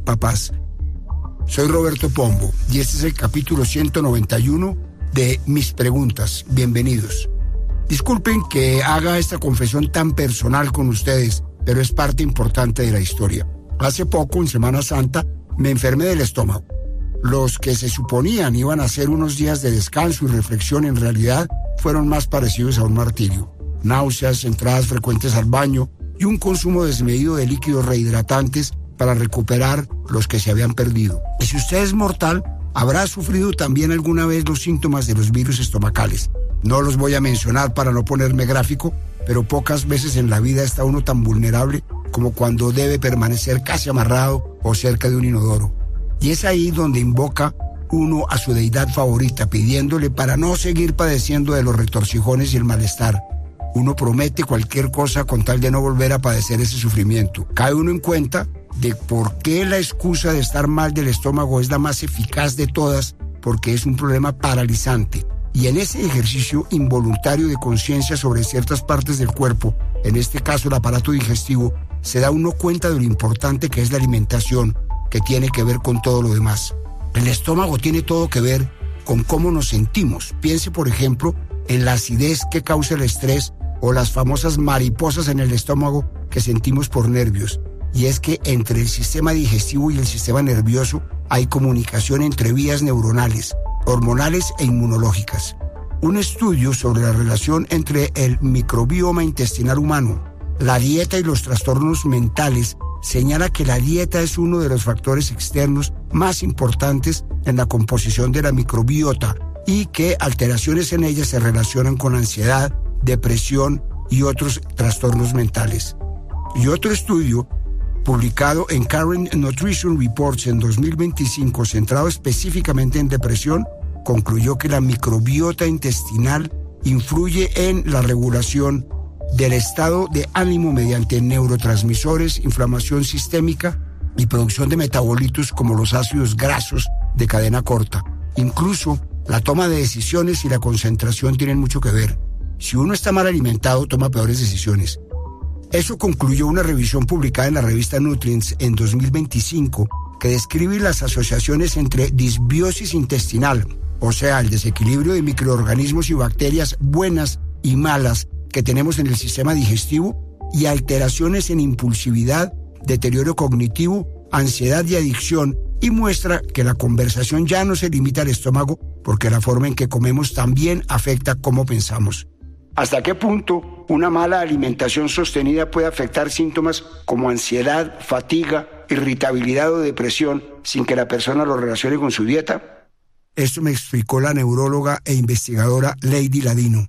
papás. Soy Roberto Pombo y este es el capítulo 191 de Mis Preguntas. Bienvenidos. Disculpen que haga esta confesión tan personal con ustedes, pero es parte importante de la historia. Hace poco, en Semana Santa, me enfermé del estómago. Los que se suponían iban a ser unos días de descanso y reflexión, en realidad fueron más parecidos a un martirio. Náuseas, entradas frecuentes al baño y un consumo desmedido de líquidos rehidratantes para recuperar los que se habían perdido. Y si usted es mortal, habrá sufrido también alguna vez los síntomas de los virus estomacales. No los voy a mencionar para no ponerme gráfico, pero pocas veces en la vida está uno tan vulnerable como cuando debe permanecer casi amarrado o cerca de un inodoro. Y es ahí donde invoca uno a su deidad favorita, pidiéndole para no seguir padeciendo de los retorcijones y el malestar. Uno promete cualquier cosa con tal de no volver a padecer ese sufrimiento. Cae uno en cuenta de por qué la excusa de estar mal del estómago es la más eficaz de todas, porque es un problema paralizante. Y en ese ejercicio involuntario de conciencia sobre ciertas partes del cuerpo, en este caso el aparato digestivo, se da uno cuenta de lo importante que es la alimentación, que tiene que ver con todo lo demás. El estómago tiene todo que ver con cómo nos sentimos. Piense, por ejemplo, en la acidez que causa el estrés o las famosas mariposas en el estómago que sentimos por nervios. Y es que entre el sistema digestivo y el sistema nervioso hay comunicación entre vías neuronales, hormonales e inmunológicas. Un estudio sobre la relación entre el microbioma intestinal humano, la dieta y los trastornos mentales señala que la dieta es uno de los factores externos más importantes en la composición de la microbiota y que alteraciones en ella se relacionan con ansiedad, depresión y otros trastornos mentales. Y otro estudio publicado en Current Nutrition Reports en 2025, centrado específicamente en depresión, concluyó que la microbiota intestinal influye en la regulación del estado de ánimo mediante neurotransmisores, inflamación sistémica y producción de metabolitos como los ácidos grasos de cadena corta. Incluso la toma de decisiones y la concentración tienen mucho que ver. Si uno está mal alimentado, toma peores decisiones. Eso concluyó una revisión publicada en la revista Nutrients en 2025 que describe las asociaciones entre disbiosis intestinal, o sea, el desequilibrio de microorganismos y bacterias buenas y malas que tenemos en el sistema digestivo, y alteraciones en impulsividad, deterioro cognitivo, ansiedad y adicción, y muestra que la conversación ya no se limita al estómago porque la forma en que comemos también afecta cómo pensamos. ¿Hasta qué punto una mala alimentación sostenida puede afectar síntomas como ansiedad, fatiga, irritabilidad o depresión sin que la persona lo relacione con su dieta? Esto me explicó la neuróloga e investigadora Lady Ladino.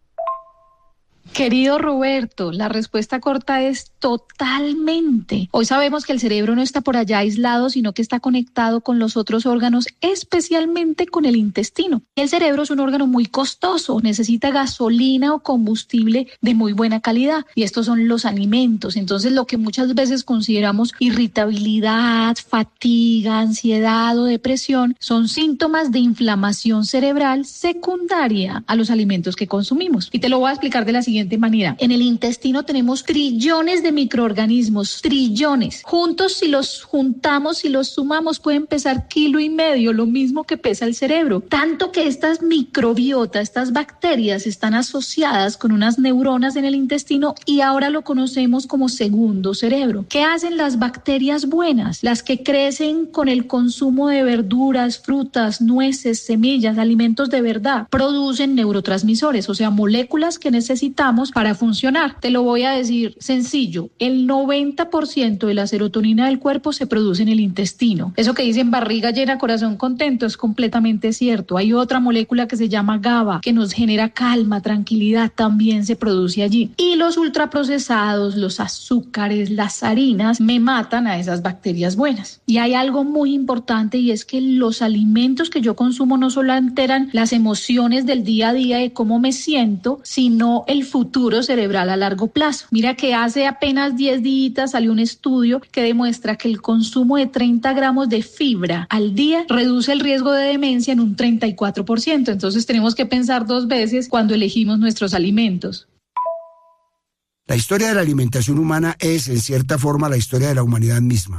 Querido Roberto, la respuesta corta es totalmente. Hoy sabemos que el cerebro no está por allá aislado, sino que está conectado con los otros órganos, especialmente con el intestino. El cerebro es un órgano muy costoso, necesita gasolina o combustible de muy buena calidad, y estos son los alimentos. Entonces, lo que muchas veces consideramos irritabilidad, fatiga, ansiedad o depresión son síntomas de inflamación cerebral secundaria a los alimentos que consumimos. Y te lo voy a explicar de la siguiente manera. En el intestino tenemos trillones de microorganismos, trillones. Juntos, si los juntamos, si los sumamos, pueden pesar 1,5 kilos, lo mismo que pesa el cerebro. Tanto que estas microbiotas, estas bacterias, están asociadas con unas neuronas en el intestino y ahora lo conocemos como segundo cerebro. ¿Qué hacen las bacterias buenas? Las que crecen con el consumo de verduras, frutas, nueces, semillas, alimentos de verdad, producen neurotransmisores, o sea, moléculas que necesitamos para funcionar. Te lo voy a decir sencillo, el 90% de la serotonina del cuerpo se produce en el intestino. Eso que dicen barriga llena, corazón contento es completamente cierto. Hay otra molécula que se llama GABA que nos genera calma, tranquilidad, también se produce allí. Y los ultraprocesados, los azúcares, las harinas me matan a esas bacterias buenas. Y hay algo muy importante, y es que los alimentos que yo consumo no solo alteran las emociones del día a día de cómo me siento, sino el futuro cerebral a largo plazo. Mira que hace apenas 10 días salió un estudio que demuestra que el consumo de 30 gramos de fibra al día reduce el riesgo de demencia en un 34%. Entonces tenemos que pensar 2 veces cuando elegimos nuestros alimentos. La historia de la alimentación humana es, en cierta forma, la historia de la humanidad misma.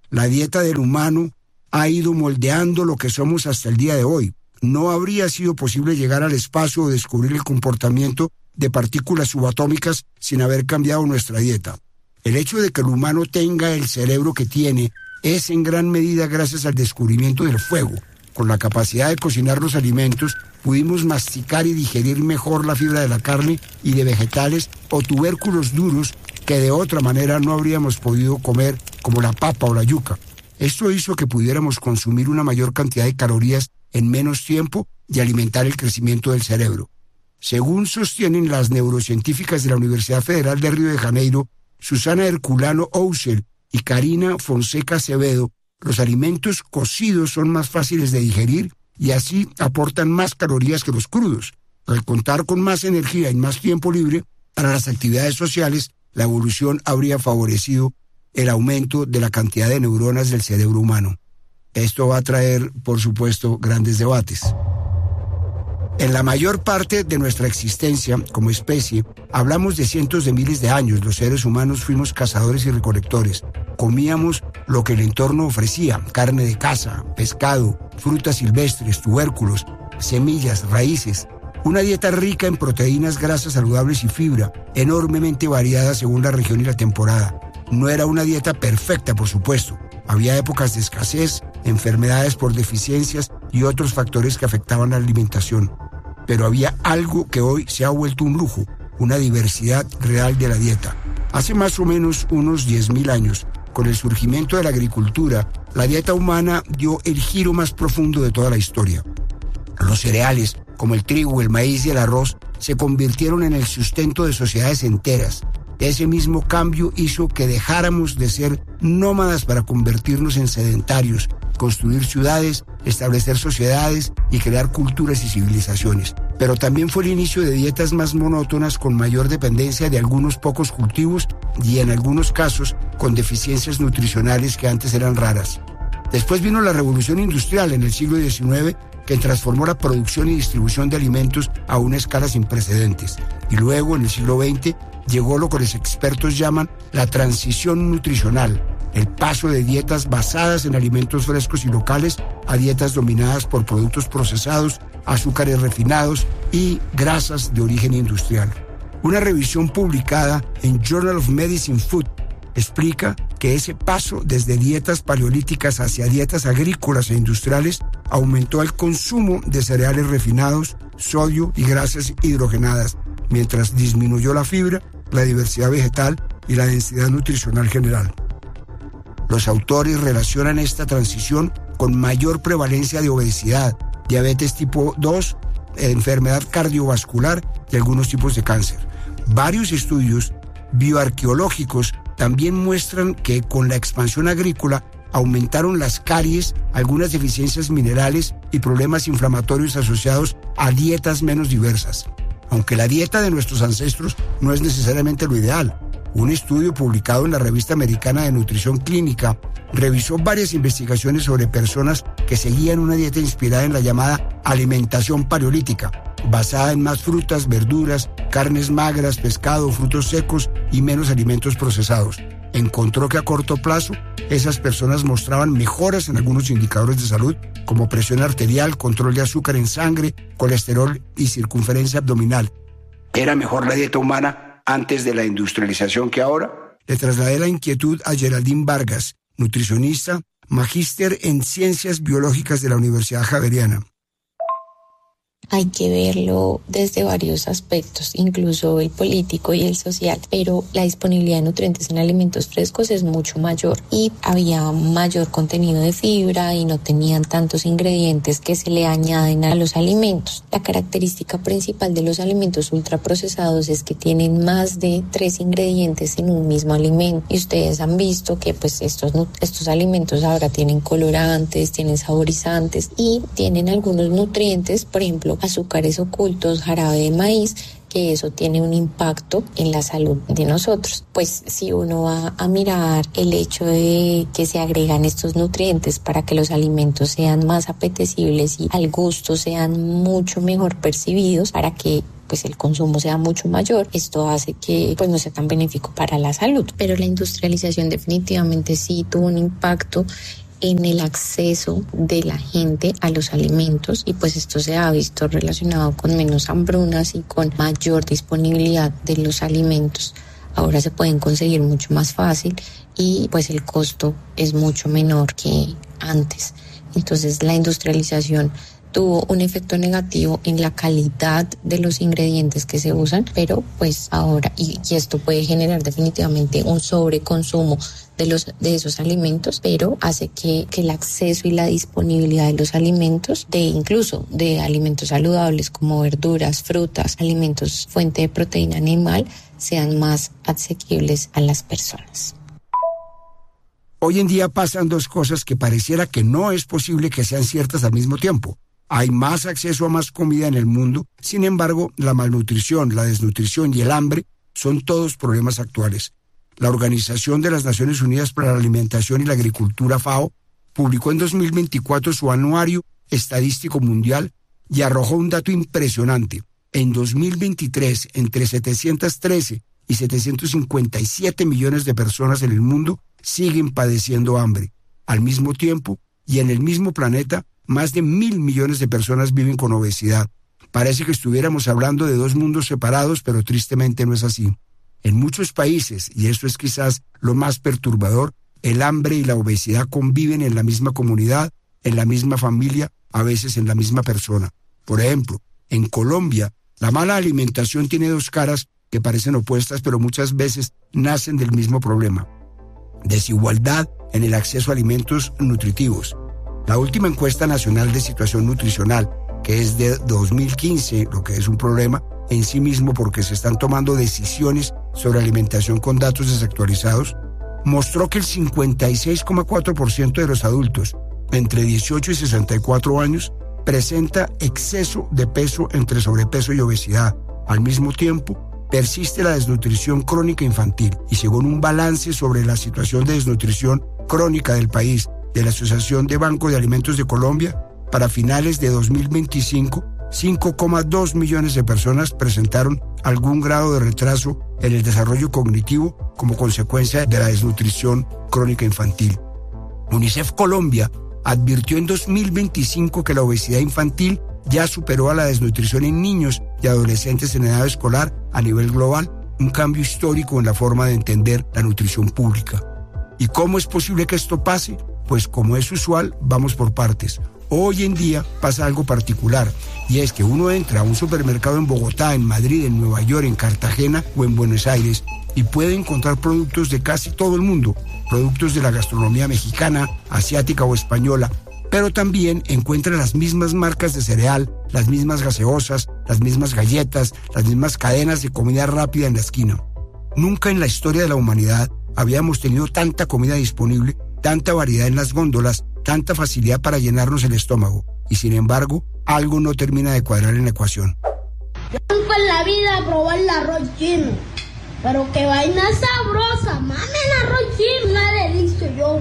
la dieta del humano ha ido moldeando lo que somos hasta el día de hoy. No habría sido posible llegar al espacio o descubrir el comportamiento de partículas subatómicas sin haber cambiado nuestra dieta. El hecho de que el humano tenga el cerebro que tiene es en gran medida gracias al descubrimiento del fuego. Con la capacidad de cocinar los alimentos, pudimos masticar y digerir mejor la fibra de la carne y de vegetales o tubérculos duros que de otra manera no habríamos podido comer, como la papa o la yuca. Esto hizo que pudiéramos consumir una mayor cantidad de calorías en menos tiempo y alimentar el crecimiento del cerebro. Según sostienen las neurocientíficas de la Universidad Federal de Río de Janeiro, Susana Herculano Ousel y Karina Fonseca Acevedo, los alimentos cocidos son más fáciles de digerir y así aportan más calorías que los crudos. Al contar con más energía y más tiempo libre para las actividades sociales, la evolución habría favorecido el aumento de la cantidad de neuronas del cerebro humano. Esto va a traer, por supuesto, grandes debates. En la mayor parte de nuestra existencia como especie, hablamos de cientos de miles de años. Los seres humanos fuimos cazadores y recolectores. Comíamos lo que el entorno ofrecía: carne de caza, pescado, frutas silvestres, tubérculos, semillas, raíces. Una dieta rica en proteínas, grasas saludables y fibra, enormemente variada según la región y la temporada. No era una dieta perfecta, por supuesto. Había épocas de escasez, enfermedades por deficiencias y otros factores que afectaban la alimentación. Pero había algo que hoy se ha vuelto un lujo, una diversidad real de la dieta. Hace más o menos unos 10.000 años, con el surgimiento de la agricultura, la dieta humana dio el giro más profundo de toda la historia. Los cereales, como el trigo, el maíz y el arroz, se convirtieron en el sustento de sociedades enteras. Ese mismo cambio hizo que dejáramos de ser nómadas para convertirnos en sedentarios, construir ciudades, establecer sociedades y crear culturas y civilizaciones. Pero también fue el inicio de dietas más monótonas con mayor dependencia de algunos pocos cultivos y en algunos casos con deficiencias nutricionales que antes eran raras. Después vino la revolución industrial en el siglo XIX, que transformó la producción y distribución de alimentos a una escala sin precedentes. Y luego, en el siglo XX, llegó lo que los expertos llaman la transición nutricional, el paso de dietas basadas en alimentos frescos y locales a dietas dominadas por productos procesados, azúcares refinados y grasas de origen industrial. Una revisión publicada en Journal of Medicine Food explica que ese paso desde dietas paleolíticas hacia dietas agrícolas e industriales aumentó el consumo de cereales refinados, sodio y grasas hidrogenadas, mientras disminuyó la fibra, la diversidad vegetal y la densidad nutricional general. Los autores relacionan esta transición con mayor prevalencia de obesidad, diabetes tipo 2, enfermedad cardiovascular y algunos tipos de cáncer. Varios estudios bioarqueológicos también muestran que con la expansión agrícola aumentaron las caries, algunas deficiencias minerales y problemas inflamatorios asociados a dietas menos diversas. Aunque la dieta de nuestros ancestros no es necesariamente lo ideal. Un estudio publicado en la Revista Americana de Nutrición Clínica revisó varias investigaciones sobre personas que seguían una dieta inspirada en la llamada alimentación paleolítica, basada en más frutas, verduras, carnes magras, pescado, frutos secos y menos alimentos procesados. Encontró que a corto plazo esas personas mostraban mejoras en algunos indicadores de salud, como presión arterial, control de azúcar en sangre, colesterol y circunferencia abdominal. ¿Era mejor la dieta humana antes de la industrialización que ahora? Le trasladé la inquietud a Geraldine Vargas, nutricionista, magíster en Ciencias Biológicas de la Universidad Javeriana. Hay que verlo desde varios aspectos, incluso el político y el social, pero la disponibilidad de nutrientes en alimentos frescos es mucho mayor y había mayor contenido de fibra y no tenían tantos ingredientes que se le añaden a los alimentos. La característica principal de los alimentos ultraprocesados es que tienen más de 3 ingredientes en un mismo alimento y ustedes han visto que pues estos alimentos ahora tienen colorantes, tienen saborizantes y tienen algunos nutrientes, por ejemplo, azúcares ocultos, jarabe de maíz, que eso tiene un impacto en la salud de nosotros. Pues si uno va a mirar el hecho de que se agregan estos nutrientes para que los alimentos sean más apetecibles y al gusto sean mucho mejor percibidos, para que pues el consumo sea mucho mayor, esto hace que pues no sea tan benéfico para la salud. Pero la industrialización definitivamente sí tuvo un impacto en el acceso de la gente a los alimentos, y pues esto se ha visto relacionado con menos hambrunas y con mayor disponibilidad de los alimentos. Ahora se pueden conseguir mucho más fácil y pues el costo es mucho menor que antes. Entonces la industrialización tuvo un efecto negativo en la calidad de los ingredientes que se usan, pero pues ahora, y esto puede generar definitivamente un sobreconsumo de esos alimentos, pero hace que el acceso y la disponibilidad de los alimentos, incluso de alimentos saludables como verduras, frutas, alimentos fuente de proteína animal, sean más asequibles a las personas. Hoy en día pasan dos cosas que pareciera que no es posible que sean ciertas al mismo tiempo. Hay más acceso a más comida en el mundo, sin embargo, la malnutrición, la desnutrición y el hambre son todos problemas actuales. La Organización de las Naciones Unidas para la Alimentación y la Agricultura, FAO, publicó en 2024 su anuario estadístico mundial y arrojó un dato impresionante. En 2023, entre 713 y 757 millones de personas en el mundo siguen padeciendo hambre. Al mismo tiempo, y en el mismo planeta, más de 1.000 millones de personas viven con obesidad. Parece que estuviéramos hablando de dos mundos separados, pero tristemente no es así. En muchos países, y esto es quizás lo más perturbador, el hambre y la obesidad conviven en la misma comunidad, en la misma familia, a veces en la misma persona. Por ejemplo, en Colombia, la mala alimentación tiene dos caras que parecen opuestas, pero muchas veces nacen del mismo problema. Desigualdad en el acceso a alimentos nutritivos. La última encuesta nacional de situación nutricional, que es de 2015, lo que es un problema en sí mismo porque se están tomando decisiones sobre alimentación con datos desactualizados, mostró que el 56,4% de los adultos entre 18 y 64 años presenta exceso de peso entre sobrepeso y obesidad. Al mismo tiempo, persiste la desnutrición crónica infantil y según un balance sobre la situación de desnutrición crónica del país de la Asociación de Bancos de Alimentos de Colombia, para finales de 2025, 5,2 millones de personas presentaron algún grado de retraso en el desarrollo cognitivo como consecuencia de la desnutrición crónica infantil. UNICEF Colombia advirtió en 2025 que la obesidad infantil ya superó a la desnutrición en niños y adolescentes en edad escolar a nivel global, un cambio histórico en la forma de entender la nutrición pública. ¿Y cómo es posible que esto pase? Pues como es usual, vamos por partes. Hoy en día pasa algo particular, y es que uno entra a un supermercado en Bogotá, en Madrid, en Nueva York, en Cartagena o en Buenos Aires y puede encontrar productos de casi todo el mundo, productos de la gastronomía mexicana, asiática o española, pero también encuentra las mismas marcas de cereal, las mismas gaseosas, las mismas galletas, las mismas cadenas de comida rápida en la esquina. Nunca en la historia de la humanidad habíamos tenido tanta comida disponible, tanta variedad en las góndolas, tanta facilidad para llenarnos el estómago. Y sin embargo, algo no termina de cuadrar en la ecuación. Yo nunca en la vida probé el arroz chino. Pero qué vaina sabrosa, mami, el arroz chino, una delicia. Yo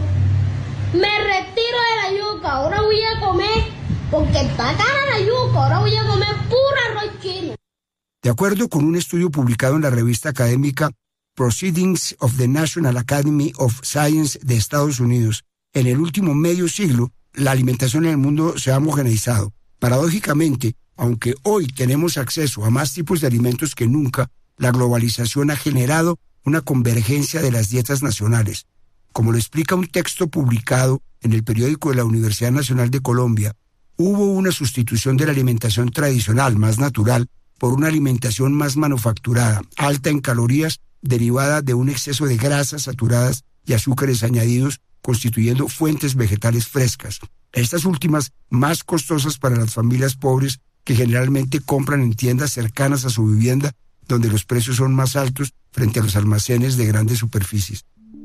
me retiro de la yuca, ahora voy a comer, porque está cara la yuca, ahora voy a comer puro arroz chino. De acuerdo con un estudio publicado en la revista académica Proceedings of the National Academy of Science de Estados Unidos, en el último medio siglo, la alimentación en el mundo se ha homogeneizado. Paradójicamente, aunque hoy tenemos acceso a más tipos de alimentos que nunca, la globalización ha generado una convergencia de las dietas nacionales. Como lo explica un texto publicado en el periódico de la Universidad Nacional de Colombia, hubo una sustitución de la alimentación tradicional, más natural, por una alimentación más manufacturada, alta en calorías, derivada de un exceso de grasas saturadas y azúcares añadidos, constituyendo fuentes vegetales frescas. Estas últimas más costosas para las familias pobres que generalmente compran en tiendas cercanas a su vivienda, donde los precios son más altos frente a los almacenes de grandes superficies.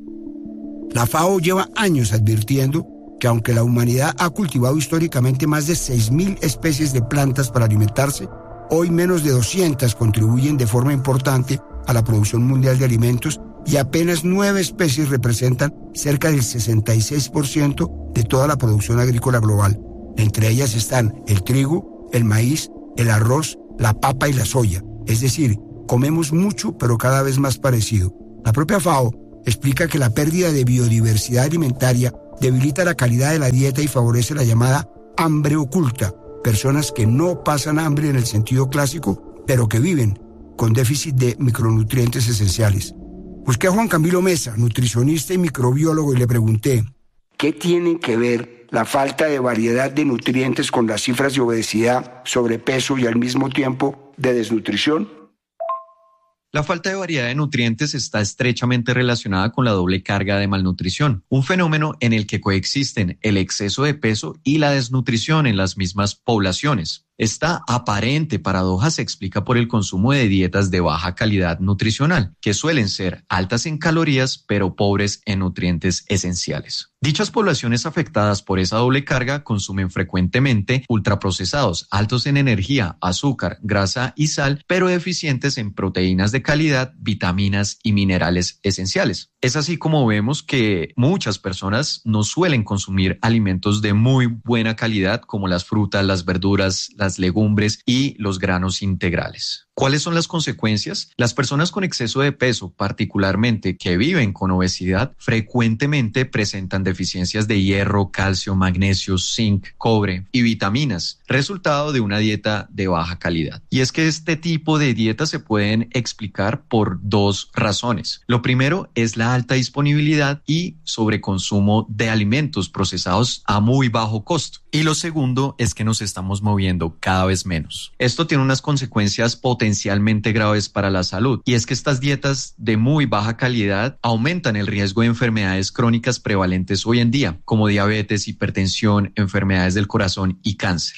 La FAO lleva años advirtiendo que aunque la humanidad ha cultivado históricamente más de 6.000 especies de plantas para alimentarse, hoy menos de 200 contribuyen de forma importante a la producción mundial de alimentos y apenas 9 especies representan cerca del 66% de toda la producción agrícola global. Entre ellas están el trigo, el maíz, el arroz, la papa y la soya. Es decir, comemos mucho pero cada vez más parecido. La propia FAO explica que la pérdida de biodiversidad alimentaria debilita la calidad de la dieta y favorece la llamada hambre oculta, personas que no pasan hambre en el sentido clásico, pero que viven con déficit de micronutrientes esenciales. Busqué a Juan Camilo Mesa, nutricionista y microbiólogo, y le pregunté, ¿qué tiene que ver la falta de variedad de nutrientes con las cifras de obesidad, sobrepeso y al mismo tiempo de desnutrición? La falta de variedad de nutrientes está estrechamente relacionada con la doble carga de malnutrición, un fenómeno en el que coexisten el exceso de peso y la desnutrición en las mismas poblaciones. Esta aparente paradoja se explica por el consumo de dietas de baja calidad nutricional, que suelen ser altas en calorías pero pobres en nutrientes esenciales. Dichas poblaciones afectadas por esa doble carga consumen frecuentemente ultraprocesados, altos en energía, azúcar, grasa y sal, pero deficientes en proteínas de calidad, vitaminas y minerales esenciales. Es así como vemos que muchas personas no suelen consumir alimentos de muy buena calidad como las frutas, las verduras, las legumbres y los granos integrales. ¿Cuáles son las consecuencias? Las personas con exceso de peso, particularmente que viven con obesidad, frecuentemente presentan deficiencias de hierro, calcio, magnesio, zinc, cobre y vitaminas, resultado de una dieta de baja calidad. Y es que este tipo de dietas se pueden explicar por dos razones. Lo primero es la alta disponibilidad y sobreconsumo de alimentos procesados a muy bajo costo. Y lo segundo es que nos estamos moviendo cada vez menos. Esto tiene unas consecuencias potencialmente graves para la salud, y es que estas dietas de muy baja calidad aumentan el riesgo de enfermedades crónicas prevalentes hoy en día, como diabetes, hipertensión, enfermedades del corazón y cáncer.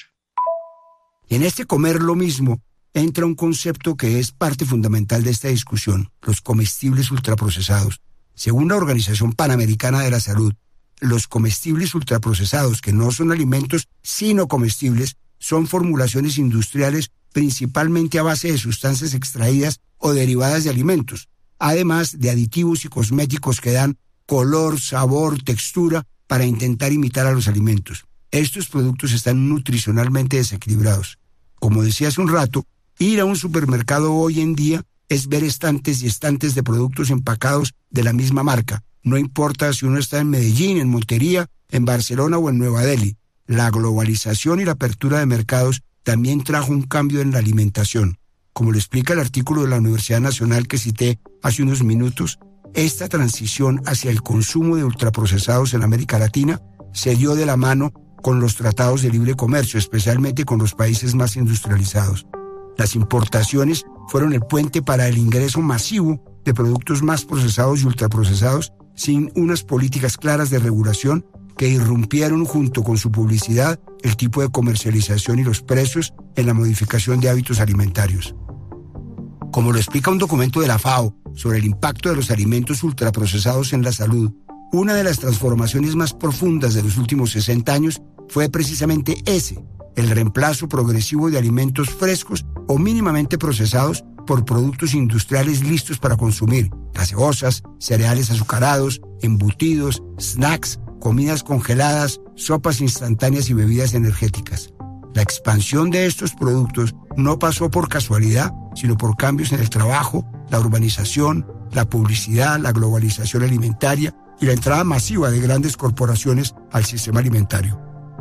En este comer lo mismo entra un concepto que es parte fundamental de esta discusión: los comestibles ultraprocesados. Según la Organización Panamericana de la Salud, los comestibles ultraprocesados, que no son alimentos sino comestibles, son formulaciones industriales principalmente a base de sustancias extraídas o derivadas de alimentos, además de aditivos y cosméticos que dan color, sabor, textura para intentar imitar a los alimentos. Estos productos están nutricionalmente desequilibrados. Como decía hace un rato, ir a un supermercado hoy en día es ver estantes y estantes de productos empacados de la misma marca. No importa si uno está en Medellín, en Montería, en Barcelona o en Nueva Delhi. La globalización y la apertura de mercados también trajo un cambio en la alimentación. Como lo explica el artículo de la Universidad Nacional que cité hace unos minutos, esta transición hacia el consumo de ultraprocesados en América Latina se dio de la mano con los tratados de libre comercio, especialmente con los países más industrializados. Las importaciones fueron el puente para el ingreso masivo de productos más procesados y ultraprocesados sin unas políticas claras de regulación que irrumpieron junto con su publicidad el tipo de comercialización y los precios en la modificación de hábitos alimentarios. Como lo explica un documento de la FAO sobre el impacto de los alimentos ultraprocesados en la salud, una de las transformaciones más profundas de los últimos 60 años fue precisamente el reemplazo progresivo de alimentos frescos o mínimamente procesados por productos industriales listos para consumir: gaseosas, cereales azucarados, embutidos, snacks, comidas congeladas, sopas instantáneas y bebidas energéticas. La expansión de estos productos no pasó por casualidad, sino por cambios en el trabajo, la urbanización, la publicidad, la globalización alimentaria y la entrada masiva de grandes corporaciones al sistema alimentario.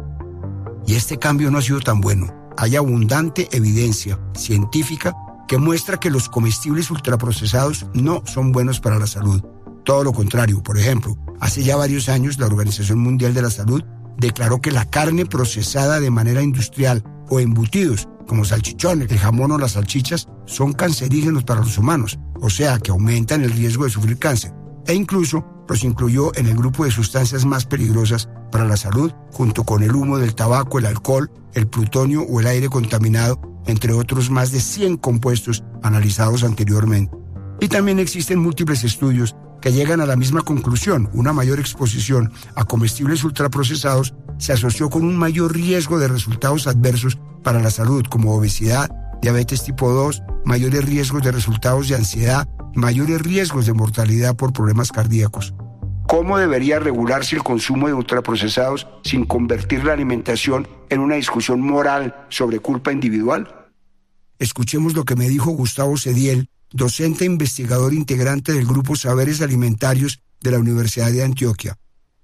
Y este cambio no ha sido tan bueno. Hay abundante evidencia científica que muestra que los comestibles ultraprocesados no son buenos para la salud. Todo lo contrario. Por ejemplo, hace ya varios años la Organización Mundial de la Salud declaró que la carne procesada de manera industrial o embutidos, como salchichones, el jamón o las salchichas, son cancerígenos para los humanos, o sea que aumentan el riesgo de sufrir cáncer, e incluso los incluyó en el grupo de sustancias más peligrosas para la salud, junto con el humo del tabaco, el alcohol, el plutonio o el aire contaminado, entre otros más de 100 compuestos analizados anteriormente. Y también existen múltiples estudios que llegan a la misma conclusión: una mayor exposición a comestibles ultraprocesados se asoció con un mayor riesgo de resultados adversos para la salud, como obesidad, diabetes tipo 2, mayores riesgos de resultados de ansiedad, mayores riesgos de mortalidad por problemas cardíacos. ¿Cómo debería regularse el consumo de ultraprocesados sin convertir la alimentación en una discusión moral sobre culpa individual? Escuchemos lo que me dijo Gustavo Cediel, docente e investigador integrante del Grupo Saberes Alimentarios de la Universidad de Antioquia.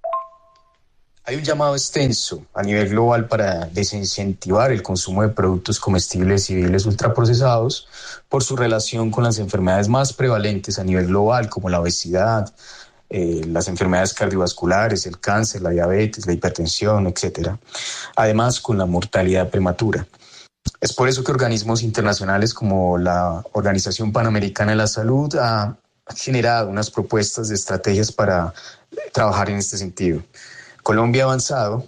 Hay un llamado extenso a nivel global para desincentivar el consumo de productos comestibles y bebibles ultraprocesados por su relación con las enfermedades más prevalentes a nivel global, como la obesidad, las enfermedades cardiovasculares, el cáncer, la diabetes, la hipertensión, etc. Además, con la mortalidad prematura. Es por eso que organismos internacionales como la Organización Panamericana de la Salud ha generado unas propuestas de estrategias para trabajar en este sentido. Colombia ha avanzado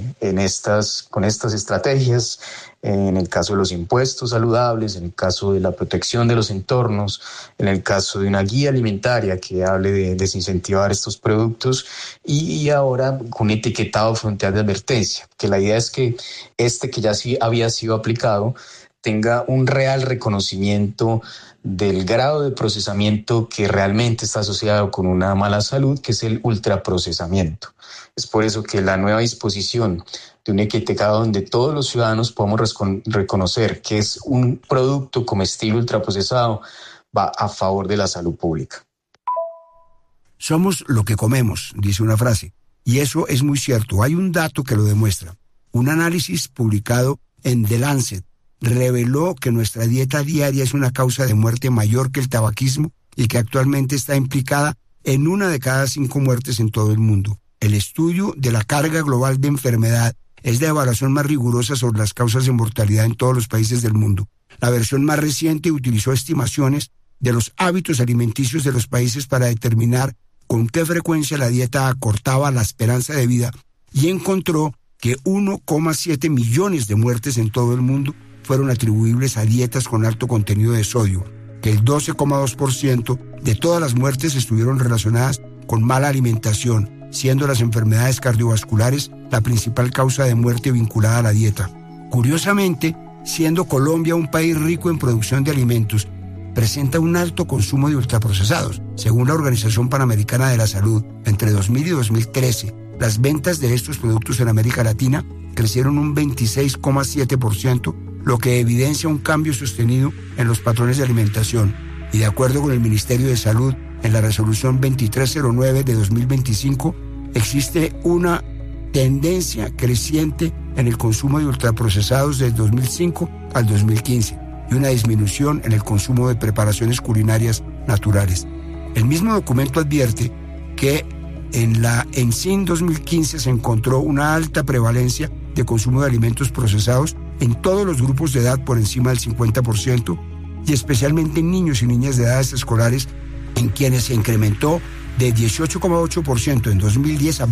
con estas estrategias, en el caso de los impuestos saludables, en el caso de la protección de los entornos, en el caso de una guía alimentaria que hable de desincentivar estos productos y ahora con etiquetado frontal de advertencia, que la idea es que que ya sí había sido aplicado tenga un real reconocimiento del grado de procesamiento que realmente está asociado con una mala salud, que es el ultraprocesamiento. Es por eso que la nueva disposición de un etiquetado donde todos los ciudadanos podamos reconocer que es un producto comestible ultraprocesado va a favor de la salud pública. Somos lo que comemos, dice una frase, y eso es muy cierto. Hay un dato que lo demuestra. Un análisis publicado en The Lancet reveló que nuestra dieta diaria es una causa de muerte mayor que el tabaquismo y que actualmente está implicada en 1 de cada 5 muertes en todo el mundo. El estudio de la carga global de enfermedad es la evaluación más rigurosa sobre las causas de mortalidad en todos los países del mundo. La versión más reciente utilizó estimaciones de los hábitos alimenticios de los países para determinar con qué frecuencia la dieta acortaba la esperanza de vida y encontró que 1,7 millones de muertes en todo el mundo fueron atribuibles a dietas con alto contenido de sodio, que el 12,2% de todas las muertes estuvieron relacionadas con mala alimentación, siendo las enfermedades cardiovasculares la principal causa de muerte vinculada a la dieta. Curiosamente, siendo Colombia un país rico en producción de alimentos, presenta un alto consumo de ultraprocesados. Según la Organización Panamericana de la Salud, entre 2000 y 2013, las ventas de estos productos en América Latina crecieron un 26,7%, lo que evidencia un cambio sostenido en los patrones de alimentación. Y de acuerdo con el Ministerio de Salud, en la resolución 2309 de 2025, existe una tendencia creciente en el consumo de ultraprocesados desde 2005 al 2015 y una disminución en el consumo de preparaciones culinarias naturales. El mismo documento advierte que en la ENSIN 2015 se encontró una alta prevalencia de consumo de alimentos procesados en todos los grupos de edad por encima del 50% y especialmente en niños y niñas de edades escolares, en quienes se incrementó de 18,8% en 2010 a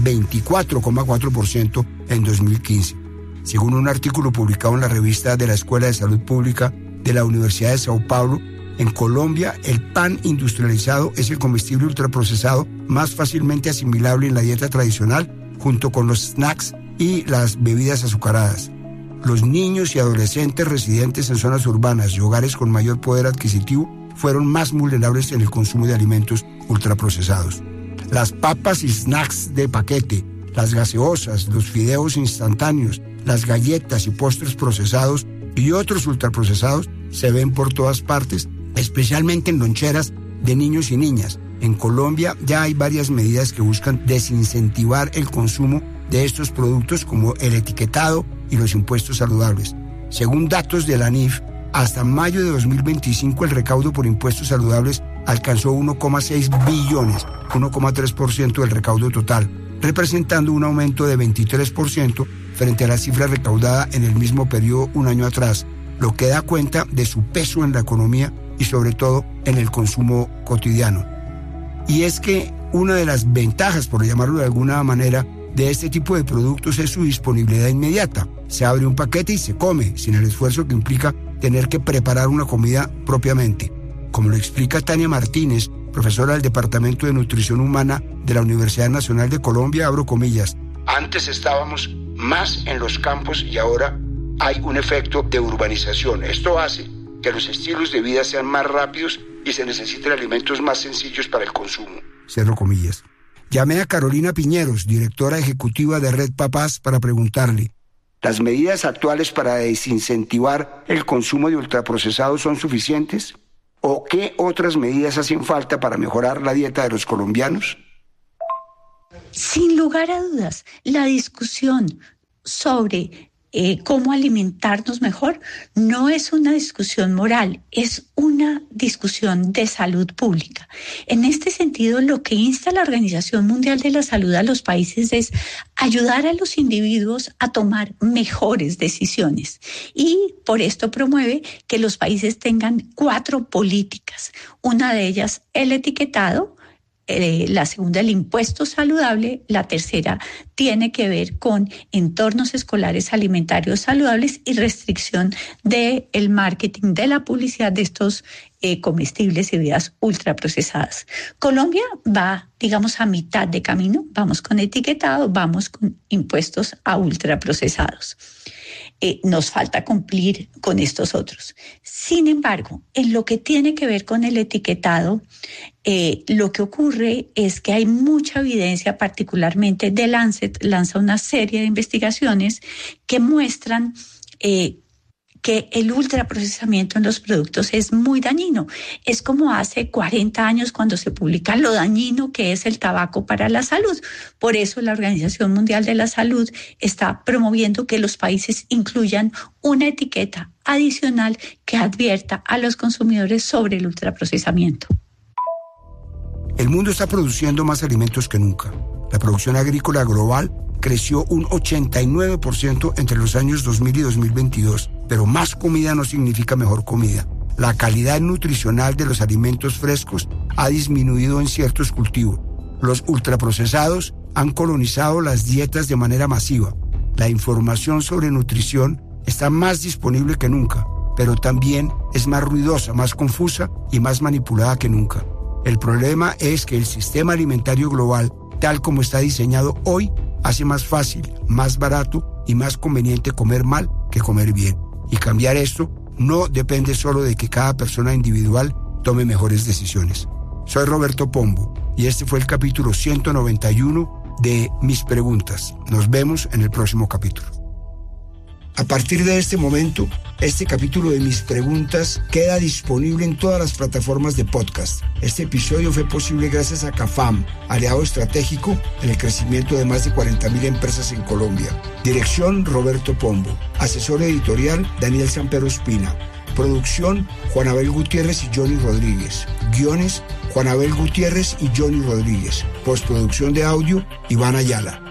24,4% en 2015. Según un artículo publicado en la revista de la Escuela de Salud Pública de la Universidad de Sao Paulo, en Colombia el pan industrializado es el comestible ultraprocesado más fácilmente asimilable en la dieta tradicional, junto con los snacks y las bebidas azucaradas. Los niños y adolescentes residentes en zonas urbanas y hogares con mayor poder adquisitivo fueron más vulnerables en el consumo de alimentos ultraprocesados. Las papas y snacks de paquete, las gaseosas, los fideos instantáneos, las galletas y postres procesados y otros ultraprocesados se ven por todas partes, especialmente en loncheras de niños y niñas. En Colombia ya hay varias medidas que buscan desincentivar el consumo de estos productos, como el etiquetado y los impuestos saludables. Según datos de la ANIF, hasta mayo de 2025 el recaudo por impuestos saludables alcanzó 1,6 billones, 1,3% del recaudo total, representando un aumento de 23% frente a la cifra recaudada en el mismo periodo un año atrás, lo que da cuenta de su peso en la economía y sobre todo en el consumo cotidiano. Y es que una de las ventajas, por llamarlo de alguna manera, de este tipo de productos es su disponibilidad inmediata. Se abre un paquete y se come, sin el esfuerzo que implica tener que preparar una comida propiamente. Como lo explica Tania Martínez, profesora del Departamento de Nutrición Humana de la Universidad Nacional de Colombia, abro comillas: antes estábamos más en los campos y ahora hay un efecto de urbanización. Esto hace que los estilos de vida sean más rápidos y se necesiten alimentos más sencillos para el consumo. Cierro comillas. Llamé a Carolina Piñeros, directora ejecutiva de Red Papás, para preguntarle: ¿Las medidas actuales para desincentivar el consumo de ultraprocesados son suficientes? ¿O qué otras medidas hacen falta para mejorar la dieta de los colombianos? Sin lugar a dudas, la discusión sobre cómo alimentarnos mejor no es una discusión moral, es una discusión de salud pública. En este sentido, lo que insta la Organización Mundial de la Salud a los países es ayudar a los individuos a tomar mejores decisiones, y por esto promueve que los países tengan 4 políticas. Una de ellas, el etiquetado. La segunda, el impuesto saludable. La tercera tiene que ver con entornos escolares alimentarios saludables y restricción del marketing, de la publicidad de estos comestibles y bebidas ultraprocesadas. Colombia va, digamos, a mitad de camino. Vamos con etiquetado, vamos con impuestos a ultraprocesados. Nos falta cumplir con estos otros. Sin embargo, en lo que tiene que ver con el etiquetado, lo que ocurre es que hay mucha evidencia, particularmente The Lancet lanza una serie de investigaciones que muestran que el ultraprocesamiento en los productos es muy dañino. Es como hace 40 años cuando se publica lo dañino que es el tabaco para la salud. Por eso la Organización Mundial de la Salud está promoviendo que los países incluyan una etiqueta adicional que advierta a los consumidores sobre el ultraprocesamiento. El mundo está produciendo más alimentos que nunca. La producción agrícola global creció un 89% entre los años 2000 y 2022, pero más comida no significa mejor comida. La calidad nutricional de los alimentos frescos ha disminuido en ciertos cultivos. Los ultraprocesados han colonizado las dietas de manera masiva. La información sobre nutrición está más disponible que nunca, pero también es más ruidosa, más confusa y más manipulada que nunca. El problema es que el sistema alimentario global, tal como está diseñado hoy, hace más fácil, más barato y más conveniente comer mal que comer bien. Y cambiar esto no depende solo de que cada persona individual tome mejores decisiones. Soy Roberto Pombo y este fue el capítulo 191 de Mis Preguntas. Nos vemos en el próximo capítulo. A partir de este momento, este capítulo de Mis Preguntas queda disponible en todas las plataformas de podcast. Este episodio fue posible gracias a CAFAM, aliado estratégico en el crecimiento de más de 40.000 empresas en Colombia. Dirección, Roberto Pombo. Asesor editorial, Daniel Sampero Espina. Producción, Juan Abel Gutiérrez y Johnny Rodríguez. Guiones, Juan Abel Gutiérrez y Johnny Rodríguez. Postproducción de audio, Iván Ayala.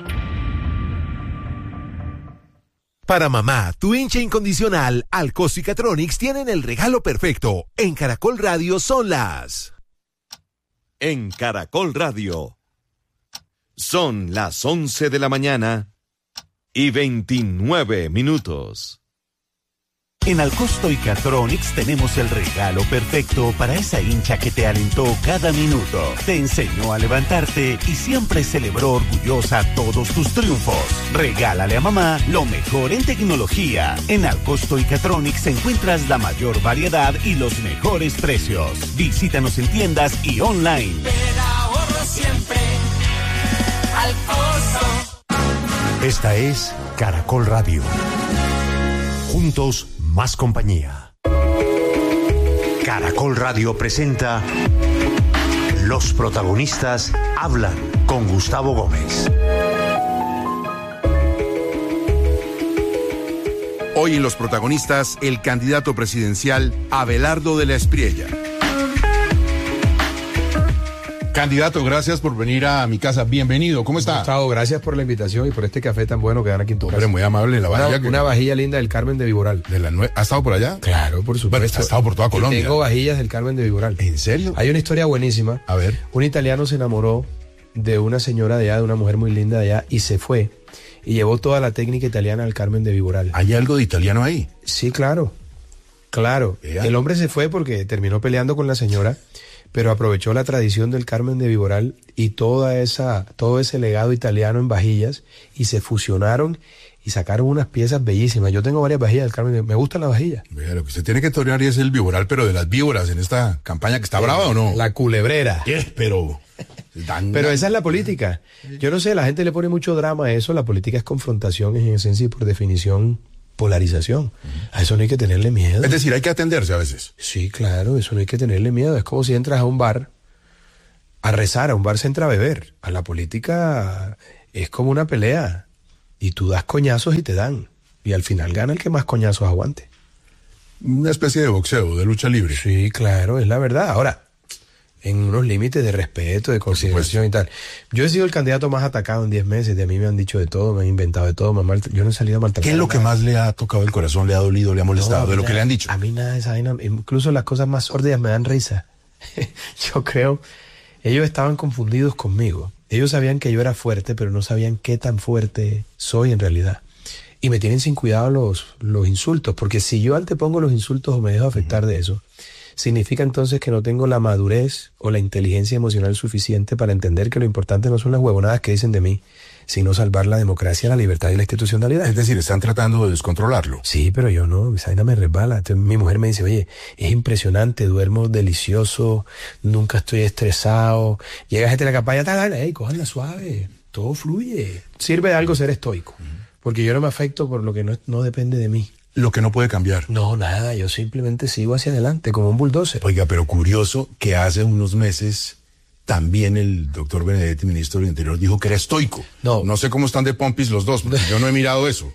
Para mamá, tu hincha incondicional, Alcos y Catronics tienen el regalo perfecto. En Caracol Radio son las... En Caracol Radio son las 11 de la mañana y 29 minutos. En Alcosto y Catronics tenemos el regalo perfecto para esa hincha que te alentó cada minuto, te enseñó a levantarte y siempre celebró orgullosa todos tus triunfos. Regálale a mamá lo mejor en tecnología. En Alcosto y Catronics encuentras la mayor variedad y los mejores precios. Visítanos en tiendas y online. Te ahorro siempre, Alcosto. Esta es Caracol Radio. Juntos, más compañía. Caracol Radio presenta Los protagonistas hablan con Gustavo Gómez. Hoy en Los protagonistas, el candidato presidencial Abelardo de la Espriella. Candidato, gracias por venir a mi casa. Bienvenido. ¿Cómo está? Gustavo, gracias por la invitación y por este café tan bueno que dan aquí en tu casa. Hombre, muy amable. La vajilla una vajilla linda del Carmen de Viboral. ¿Ha estado por allá? Claro, por supuesto. Bueno, ha estado por toda Colombia. Tengo vajillas del Carmen de Viboral. ¿En serio? Hay una historia buenísima. A ver. Un italiano se enamoró de una señora de allá, de una mujer muy linda de allá, y se fue. Y llevó toda la técnica italiana al Carmen de Viboral. ¿Hay algo de italiano ahí? Sí, claro. Claro. El hombre se fue porque terminó peleando con la señora, pero aprovechó la tradición del Carmen de Viboral y todo ese legado italiano en vajillas, y se fusionaron y sacaron unas piezas bellísimas. Yo tengo varias vajillas del Carmen, me gustan las vajillas. Vea, lo que usted tiene que torear es el Viboral, pero de las víboras en esta campaña que está brava, ¿o no? La culebrera. Pero Pero esa es la política. Yo no sé, la gente le pone mucho drama a eso. La política es confrontación, es en esencia y por definición polarización. A eso no hay que tenerle miedo. Es decir, hay que atenderse a veces. Sí, claro, eso no hay que tenerle miedo. Es como si entras a un bar a rezar, a un bar se entra a beber. A la política es como una pelea. Y tú das coñazos y te dan. Y al final gana el que más coñazos aguante. Una especie de boxeo, de lucha libre. Sí, claro, es la verdad. Ahora, en unos límites de respeto, de consideración y tal. Yo he sido el candidato más atacado en 10 meses. De mí me han dicho de todo, me han inventado de todo. Yo no he salido a maltratar. ¿Qué es lo que más le ha tocado el corazón, le ha dolido, le ha molestado, de lo que le han dicho? A mí nada de esa vaina, incluso las cosas más sórdidas me dan risa. Yo creo, ellos estaban confundidos conmigo. Ellos sabían que yo era fuerte, pero no sabían qué tan fuerte soy en realidad. Y me tienen sin cuidado los insultos, porque si yo antepongo los insultos o me dejo afectar de eso, significa entonces que no tengo la madurez o la inteligencia emocional suficiente para entender que lo importante no son las huevonadas que dicen de mí, sino salvar la democracia, la libertad y la institucionalidad. Es decir, están tratando de descontrolarlo. Sí, pero yo no, esa vaina me resbala. Entonces, mi mujer me dice, oye, es impresionante, duermo delicioso, nunca estoy estresado, llega gente a la campaña, cójanla suave, todo fluye. Sirve de algo ser estoico. Porque yo no me afecto por lo que no depende de mí. Lo que no puede cambiar. No, nada, yo simplemente sigo hacia adelante como un bulldozer. Oiga, pero curioso que hace unos meses también el doctor Benedetti, ministro del Interior, dijo que era estoico. No sé cómo están de pompis los dos, porque yo no he mirado eso.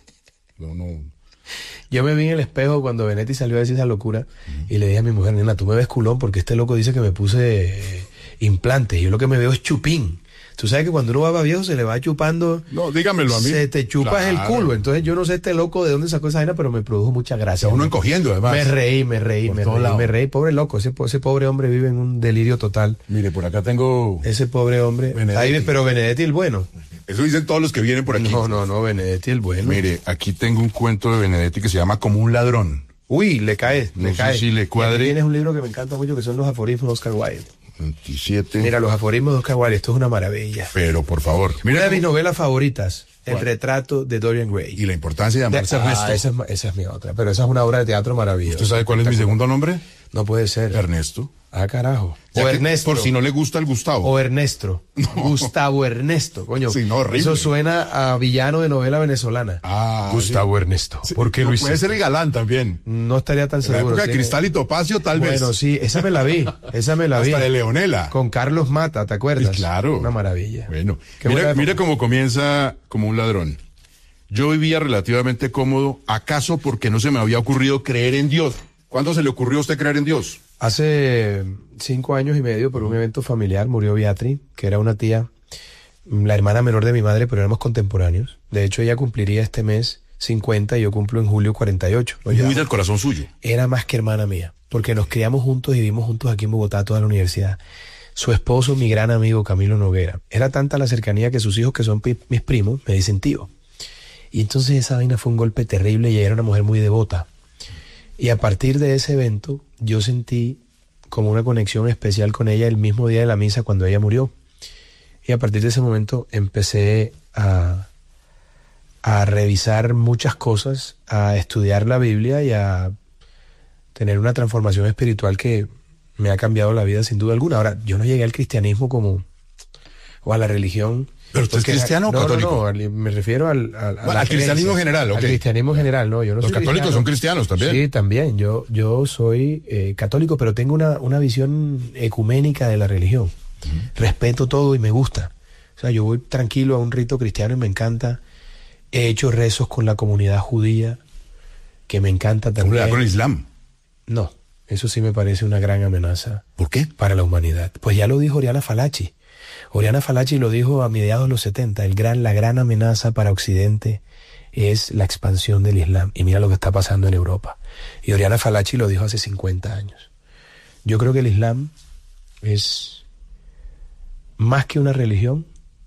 Yo me vi en el espejo cuando Benedetti salió a decir esa locura y le dije a mi mujer, nena, tú me ves culón porque este loco dice que me puse implantes y yo lo que me veo es chupín. Tú sabes que cuando uno va viejo se le va chupando. No, dígamelo a mí. Se te chupas el culo. Entonces yo no sé este loco de dónde sacó esa vaina, pero me produjo mucha gracia. Uno encogiendo además. Me reí. Pobre loco. Ese pobre hombre vive en un delirio total. Mire, por acá tengo. Ese pobre hombre. Pero Benedetti el bueno. Eso dicen todos los que vienen por aquí. No, Benedetti el bueno. Mire, aquí tengo un cuento de Benedetti que se llama Como un ladrón. Uy, le cae. No sé si le cuadre. Tienes un libro que me encanta mucho que son los aforismos de Oscar Wilde. 27. Mira, los aforismos de Oscar Wilde, esto es una maravilla. Pero, por favor. Mira una de mis novelas favoritas, El retrato de Dorian Gray. Y la importancia de amarse Ernesto. Esa es mi otra, pero esa es una obra de teatro maravillosa. ¿Usted sabe cuál es mi segundo nombre? No puede ser. Ernesto. Ah, carajo. O Ernesto. Por si no le gusta el Gustavo. O Ernesto. No. Gustavo Ernesto, coño. Sí, no, horrible. Eso suena a villano de novela venezolana. Gustavo Ernesto. Sí. ¿Por qué lo hizo? Puede ser el galán también. No estaría tan seguro. En la época de Cristal y Topacio, tal vez. Bueno, sí, esa me la vi. Hasta de Leonela. Con Carlos Mata, ¿te acuerdas? Sí, claro. Una maravilla. Bueno, mira cómo comienza Como un ladrón. Yo vivía relativamente cómodo, acaso porque no se me había ocurrido creer en Dios. ¿Cuándo se le ocurrió a usted creer en Dios? Hace 5 años y medio, por un evento familiar, murió Beatriz, que era una tía, la hermana menor de mi madre, pero éramos contemporáneos. De hecho, ella cumpliría este mes 50 y yo cumplo en julio 48. Muy del corazón suyo. Era más que hermana mía, porque nos criamos juntos y vivimos juntos aquí en Bogotá, toda la universidad. Su esposo, mi gran amigo Camilo Noguera. Era tanta la cercanía que sus hijos, que son mis primos, me dicen tío. Y entonces esa vaina fue un golpe terrible y ella era una mujer muy devota. Y a partir de ese evento, yo sentí como una conexión especial con ella el mismo día de la misa cuando ella murió. Y a partir de ese momento empecé a revisar muchas cosas, a estudiar la Biblia y a tener una transformación espiritual que me ha cambiado la vida sin duda alguna. Ahora, yo no llegué al cristianismo o a la religión. ¿Pero usted es cristiano o católico? No, me refiero al cristianismo general. Okay. Al cristianismo general, no, yo no soy cristiano. Los católicos son cristianos también. Sí, también. Yo soy católico, pero tengo una visión ecuménica de la religión. Respeto todo y me gusta. O sea, yo voy tranquilo a un rito cristiano y me encanta. He hecho rezos con la comunidad judía, que me encanta también. ¿Con el Islam? No, eso sí me parece una gran amenaza. ¿Por qué? Para la humanidad. Pues ya lo dijo Oriana Fallaci. Oriana Fallaci lo dijo a mediados de los 70, la gran amenaza para Occidente es la expansión del Islam. Y mira lo que está pasando en Europa. Y Oriana Fallaci lo dijo hace 50 años. Yo creo que el Islam es más que una religión,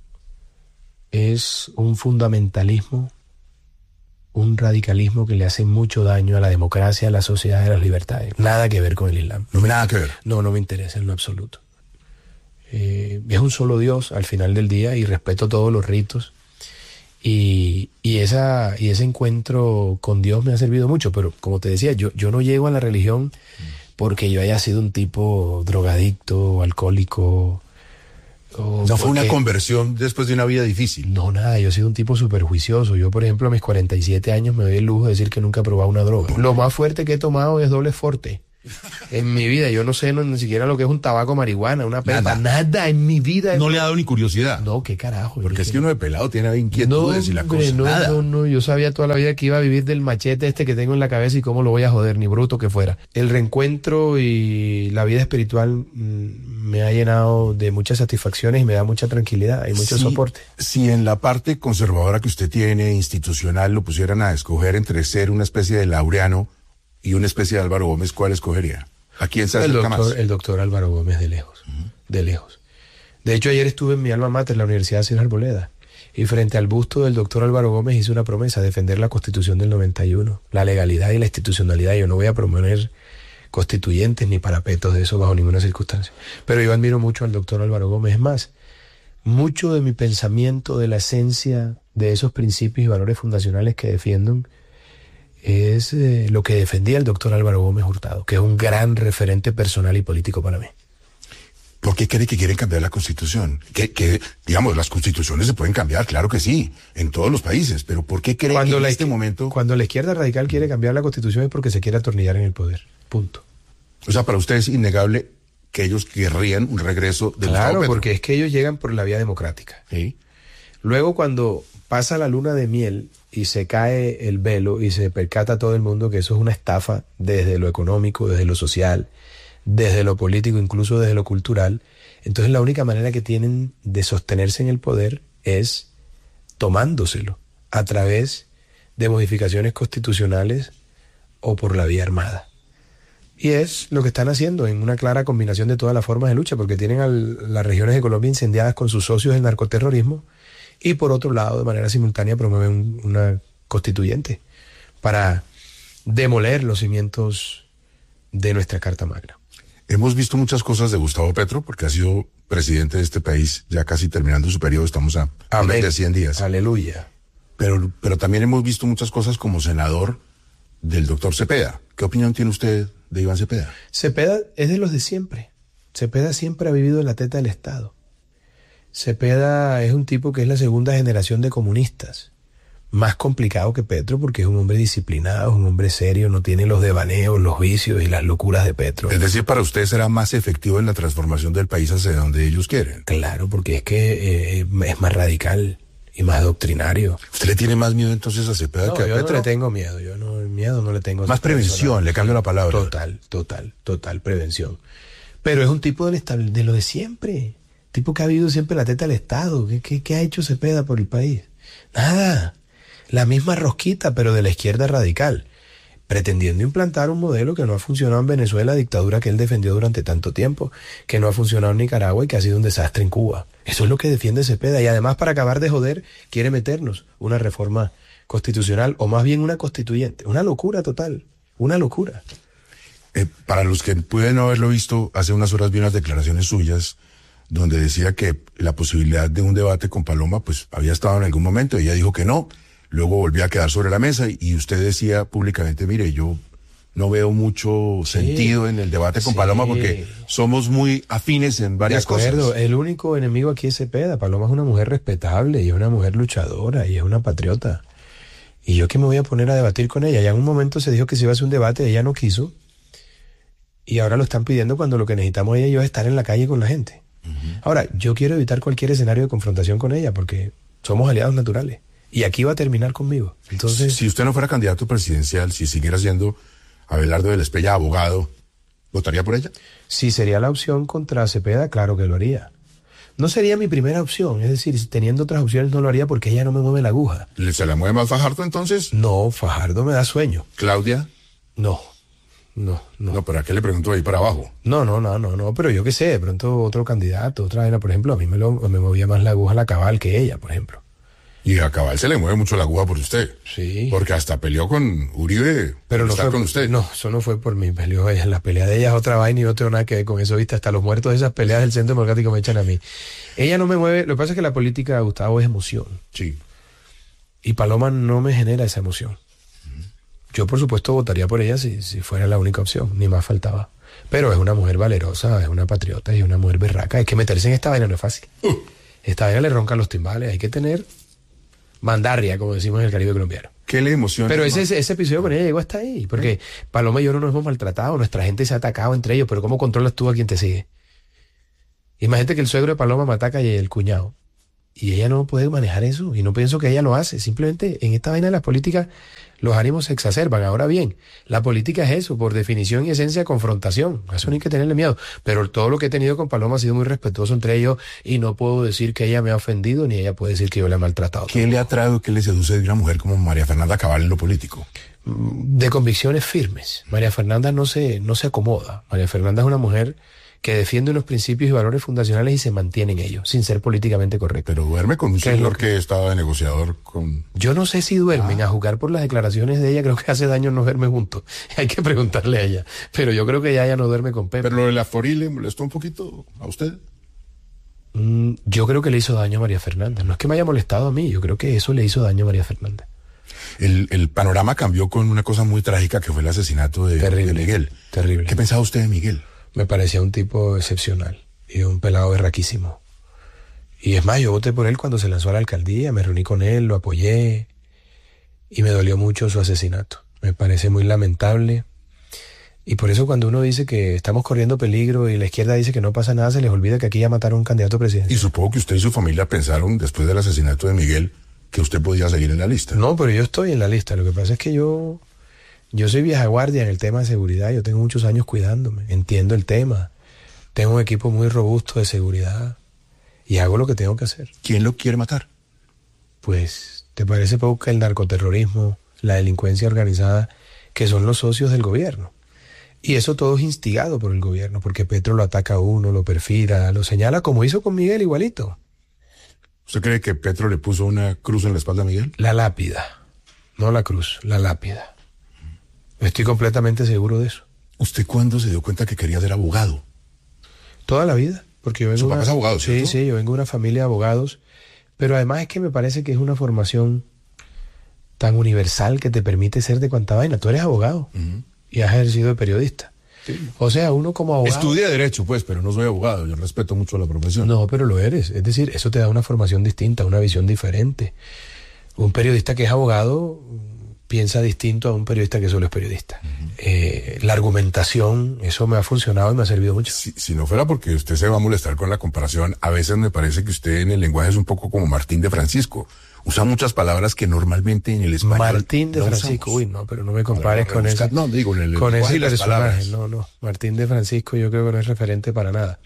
es un fundamentalismo, un radicalismo que le hace mucho daño a la democracia, a la sociedad y a las libertades. Nada que ver con el Islam. No me nada que ver. No me interesa en lo absoluto. Es un solo Dios al final del día y respeto todos los ritos y ese encuentro con Dios me ha servido mucho, pero como te decía, yo no llego a la religión porque yo haya sido un tipo drogadicto, alcohólico No fue una conversión después de una vida difícil. No, nada, yo he sido un tipo súper juicioso. Yo, por ejemplo, a mis 47 años me doy el lujo de decir que nunca he probado una droga. Lo más fuerte que he tomado es doble forte. En mi vida, yo no sé ni siquiera lo que es un tabaco, marihuana, una pepa, nada en mi vida. No le ha dado ni curiosidad. No, qué carajo. Porque es que uno de pelado tiene inquietudes y la cosa. No, yo sabía toda la vida que iba a vivir del machete que tengo en la cabeza y cómo lo voy a joder, ni bruto que fuera. El reencuentro y la vida espiritual me ha llenado de muchas satisfacciones y me da mucha tranquilidad y mucho soporte. Si en la parte conservadora que usted tiene, institucional, lo pusieran a escoger entre ser una especie de Laureano y una especie de Álvaro Gómez, ¿cuál escogería? ¿A quién se acerca más? El doctor Álvaro Gómez, de lejos, de lejos. De hecho, ayer estuve en mi alma mater, la Universidad Ciudad Arboleda, y frente al busto del doctor Álvaro Gómez hice una promesa: defender la Constitución del 91, la legalidad y la institucionalidad. Yo no voy a promover constituyentes ni parapetos de eso bajo ninguna circunstancia. Pero yo admiro mucho al doctor Álvaro Gómez. Es más, mucho de mi pensamiento, de la esencia de esos principios y valores fundacionales que defiendo, es lo que defendía el doctor Álvaro Gómez Hurtado, que es un gran referente personal y político para mí. ¿Por qué cree que quieren cambiar la Constitución? Que digamos, las constituciones se pueden cambiar, claro que sí, en todos los países, pero ¿por qué cree que en este momento... Cuando la izquierda radical quiere cambiar la Constitución es porque se quiere atornillar en el poder, punto. O sea, para usted es innegable que ellos querrían un regreso de Claro, porque es que ellos llegan por la vía democrática. ¿Sí? Luego, cuando pasa la luna de miel y se cae el velo y se percata todo el mundo que eso es una estafa desde lo económico, desde lo social, desde lo político, incluso desde lo cultural, entonces la única manera que tienen de sostenerse en el poder es tomándoselo a través de modificaciones constitucionales o por la vía armada. Y es lo que están haciendo en una clara combinación de todas las formas de lucha, porque tienen a las regiones de Colombia incendiadas con sus socios del narcoterrorismo y por otro lado, de manera simultánea, promueven una constituyente para demoler los cimientos de nuestra Carta Magna. Hemos visto muchas cosas de Gustavo Petro, porque ha sido presidente de este país, ya casi terminando su periodo, estamos a menos de 100 días. Aleluya. Pero también hemos visto muchas cosas como senador del doctor Cepeda. ¿Qué opinión tiene usted de Iván Cepeda? Cepeda es de los de siempre. Cepeda siempre ha vivido en la teta del Estado. Cepeda es un tipo que es la segunda generación de comunistas. Más complicado que Petro porque es un hombre disciplinado, es un hombre serio, no tiene los devaneos, los vicios y las locuras de Petro. Es decir, para usted será más efectivo en la transformación del país hacia donde ellos quieren. Claro, porque es que es más radical y más doctrinario. ¿Usted le tiene más miedo entonces a Cepeda que a Petro? Yo no le tengo miedo, el miedo no le tengo. Más prevención, le cambio la palabra. Total prevención. Pero es un tipo de lo de siempre. Tipo que ha vivido siempre en la teta del Estado. ¿Qué ha hecho Cepeda por el país? Nada. La misma rosquita, pero de la izquierda radical, pretendiendo implantar un modelo que no ha funcionado en Venezuela, dictadura que él defendió durante tanto tiempo, que no ha funcionado en Nicaragua y que ha sido un desastre en Cuba. Eso es lo que defiende Cepeda. Y además, para acabar de joder, quiere meternos una reforma constitucional, o más bien una constituyente. Una locura total, una locura. Para los que pueden no haberlo visto, hace unas horas vi unas declaraciones suyas donde decía que la posibilidad de un debate con Paloma pues había estado en algún momento, y ella dijo que no. Luego volvió a quedar sobre la mesa y usted decía públicamente, mire, yo no veo mucho sentido en el debate con Paloma porque somos muy afines en varias cosas. El único enemigo aquí es Cepeda. Paloma es una mujer respetable y es una mujer luchadora y es una patriota. Y yo que me voy a poner a debatir con ella. Ya en un momento se dijo que se iba a hacer un debate, ella no quiso. Y ahora lo están pidiendo cuando lo que necesitamos ella y yo es estar en la calle con la gente. Ahora, yo quiero evitar cualquier escenario de confrontación con ella porque somos aliados naturales. Y aquí va a terminar conmigo. Entonces, si usted no fuera candidato presidencial, si siguiera siendo Abelardo de la Espriella abogado, ¿votaría por ella? Si sería la opción contra Cepeda, claro que lo haría. No sería mi primera opción, es decir, teniendo otras opciones no lo haría porque ella no me mueve la aguja. ¿Se la mueve más Fajardo entonces? No, Fajardo me da sueño. ¿Claudia? No, ¿pero a qué le pregunto ahí para abajo? No, pero yo qué sé, de pronto otro candidato, otra vaina, por ejemplo, a mí me movía más la aguja la Cabal que ella, por ejemplo. Y a Cabal se le mueve mucho la aguja por usted. Sí. Porque hasta peleó con Uribe. Pero no fue con usted. No, eso no fue por mí. Peleó ella. La pelea de ella es otra vaina y no tengo nada que ver con eso. Viste, hasta los muertos de esas peleas del Centro Democrático me echan a mí. Ella no me mueve. Lo que pasa es que la política, Gustavo, es emoción. Sí. Y Paloma no me genera esa emoción. Yo, por supuesto, votaría por ella si fuera la única opción. Ni más faltaba. Pero es una mujer valerosa, es una patriota y es una mujer berraca. Hay que meterse en esta vaina, no es fácil. Esta vaina le roncan los timbales, hay que tener mandarria, como decimos en el Caribe colombiano. ¿Qué le emociona? Pero ese episodio con ella llegó hasta ahí, porque Paloma y yo no nos hemos maltratado, nuestra gente se ha atacado entre ellos, pero ¿cómo controlas tú a quien te sigue? Imagínate que el suegro de Paloma me ataca y el cuñado. Y ella no puede manejar eso, y no pienso que ella lo hace. Simplemente en esta vaina de las políticas los ánimos se exacerban. Ahora bien, la política es eso, por definición y esencia, confrontación. A eso no hay que tenerle miedo. Pero todo lo que he tenido con Paloma ha sido muy respetuoso entre ellos, y no puedo decir que ella me ha ofendido, ni ella puede decir que yo la he maltratado. ¿Qué le ha traído, qué le seduce de una mujer como María Fernanda Cabal en lo político? De convicciones firmes. María Fernanda no se acomoda. María Fernanda es una mujer que defiende unos principios y valores fundacionales y se mantiene en ellos, sin ser políticamente correcto. Pero duerme con un señor que estaba de negociador con... Yo no sé si duermen, a jugar por las declaraciones de ella, creo que hace daño no verme juntos. Hay que preguntarle a ella. Pero yo creo que ella no duerme con Pepe. ¿Pero lo de la Fori le molestó un poquito a usted? Yo creo que le hizo daño a María Fernanda. No es que me haya molestado a mí, yo creo que eso le hizo daño a María Fernanda. El panorama cambió con una cosa muy trágica que fue el asesinato de Miguel. Terrible. ¿Qué pensaba usted de Miguel? Me parecía un tipo excepcional y un pelado berraquísimo. Y es más, yo voté por él cuando se lanzó a la alcaldía, me reuní con él, lo apoyé y me dolió mucho su asesinato. Me parece muy lamentable. Y por eso cuando uno dice que estamos corriendo peligro y la izquierda dice que no pasa nada, se les olvida que aquí ya mataron a un candidato presidencial. Y supongo que usted y su familia pensaron, después del asesinato de Miguel, que usted podía seguir en la lista. No, pero yo estoy en la lista. Lo que pasa es que yo soy vieja guardia en el tema de seguridad. Yo tengo muchos años cuidándome. Entiendo el tema. Tengo un equipo muy robusto de seguridad. Y hago lo que tengo que hacer. ¿Quién lo quiere matar? Pues, ¿te parece poco que el narcoterrorismo, la delincuencia organizada, que son los socios del gobierno? Y eso todo es instigado por el gobierno, porque Petro lo ataca a uno, lo perfila, lo señala, como hizo con Miguel igualito. ¿Usted cree que Petro le puso una cruz en la espalda a Miguel? La lápida. No la cruz, la lápida. Estoy completamente seguro de eso. ¿Usted cuándo se dio cuenta que quería ser abogado? Toda la vida, porque yo vengo ¿Su papá es abogado, cierto? Sí, yo vengo de una familia de abogados, pero además es que me parece que es una formación tan universal que te permite ser de cuanta vaina. Tú eres abogado y has ejercido de periodista. Sí. O sea, uno como abogado... Estudia Derecho, pues, pero no soy abogado. Yo respeto mucho la profesión. No, pero lo eres. Es decir, eso te da una formación distinta, una visión diferente. Un periodista que es abogado piensa distinto a un periodista que solo es periodista. La argumentación, eso me ha funcionado y me ha servido mucho. Si no fuera porque usted se va a molestar con la comparación, a veces me parece que usted en el lenguaje es un poco como Martín de Francisco. Usa muchas palabras que normalmente en el español Martín de Francisco, uy, no, pero no me compares con ese, no, digo, en el con ese personaje. Palabras. No, Martín de Francisco yo creo que no es referente para nada.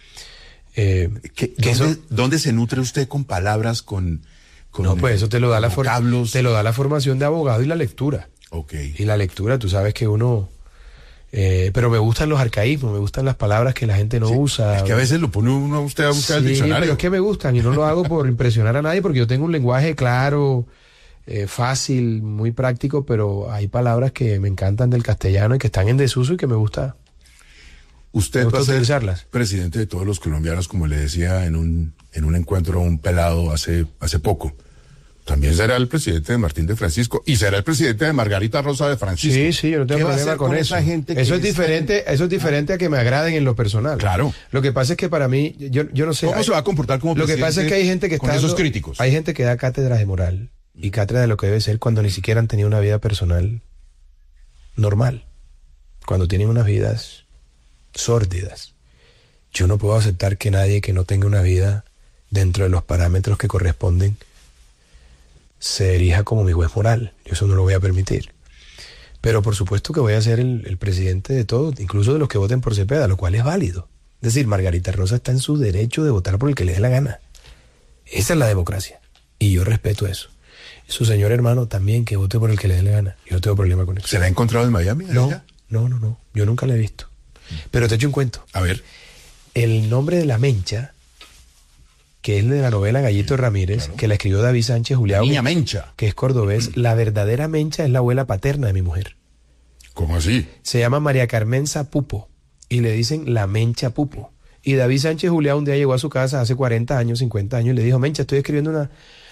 ¿Dónde se nutre usted con palabras, con no, pues eso te lo da te lo da la formación de abogado y la lectura. Okay. Y la lectura, tú sabes que uno... pero me gustan los arcaísmos, me gustan las palabras que la gente no usa. Es que a veces lo pone uno a usted a buscar el diccionario. Pero es que me gustan y no lo hago por impresionar a nadie, porque yo tengo un lenguaje claro, fácil, muy práctico, pero hay palabras que me encantan del castellano y que están en desuso y que me gusta. Usted va a ser presidente de todos los colombianos, como le decía en un encuentro a un pelado hace poco. También será el presidente de Martín de Francisco y será el presidente de Margarita Rosa de Francisco. Sí, yo no tengo problema con eso. Eso es diferente a que me agraden en lo personal. Claro. Lo que pasa es que para mí, yo no sé. ¿Cómo se va a comportar como presidente? Lo que pasa es que hay gente que con esos críticos. Hay gente que da cátedra de moral y cátedra de lo que debe ser cuando ni siquiera han tenido una vida personal normal. Cuando tienen unas vidas sórdidas. Yo no puedo aceptar que nadie que no tenga una vida dentro de los parámetros que corresponden se erija como mi juez moral. Yo eso no lo voy a permitir. Pero por supuesto que voy a ser el presidente de todos, incluso de los que voten por Cepeda, lo cual es válido. Es decir, Margarita Rosa está en su derecho de votar por el que le dé la gana. Esa es la democracia. Y yo respeto eso. Su señor hermano también, que vote por el que le dé la gana. Yo no tengo problema con eso. ¿Se la ha encontrado en Miami? No. Yo nunca la he visto. Pero te echo un cuento. A ver. El nombre de la Mencha, que es de la novela Gallito Ramírez, claro, que la escribió David Sánchez Julião. Niña Mencha. Que es cordobés. La verdadera Mencha es la abuela paterna de mi mujer. ¿Cómo así? Se llama María Carmenza Pupo. Y le dicen la Mencha Pupo. Y David Sánchez Julião un día llegó a su casa hace 40 años, 50 años, y le dijo: Mencha, estoy escribiendo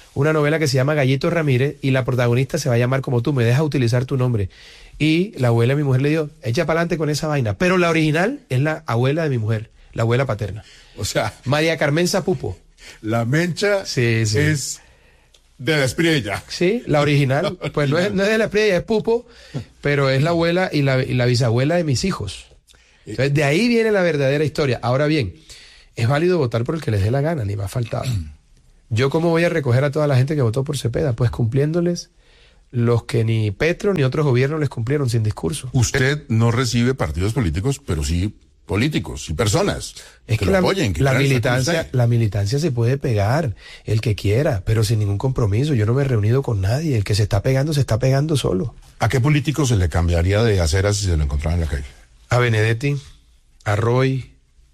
una novela que se llama Gallito Ramírez y la protagonista se va a llamar como tú, me deja utilizar tu nombre. Y la abuela de mi mujer le dijo, echa para adelante con esa vaina. Pero la original es la abuela de mi mujer, la abuela paterna. O sea, María Carmen Sapupo. La Mencha es de la Espriella. Sí, la original. Pues no es de la Espriella, es Pupo, pero es la abuela y la bisabuela de mis hijos. Entonces, de ahí viene la verdadera historia. Ahora bien, es válido votar por el que les dé la gana, ni más faltaba. ¿Yo cómo voy a recoger a toda la gente que votó por Cepeda? Pues cumpliéndoles los que ni Petro ni otros gobiernos les cumplieron sin discurso. Usted no recibe partidos políticos, pero sí políticos y personas es que lo apoyen. La militancia se puede pegar, el que quiera, pero sin ningún compromiso. Yo no me he reunido con nadie. El que se está pegando solo. ¿A qué político se le cambiaría de acera si se lo encontraba en la calle? A Benedetti, a Roy,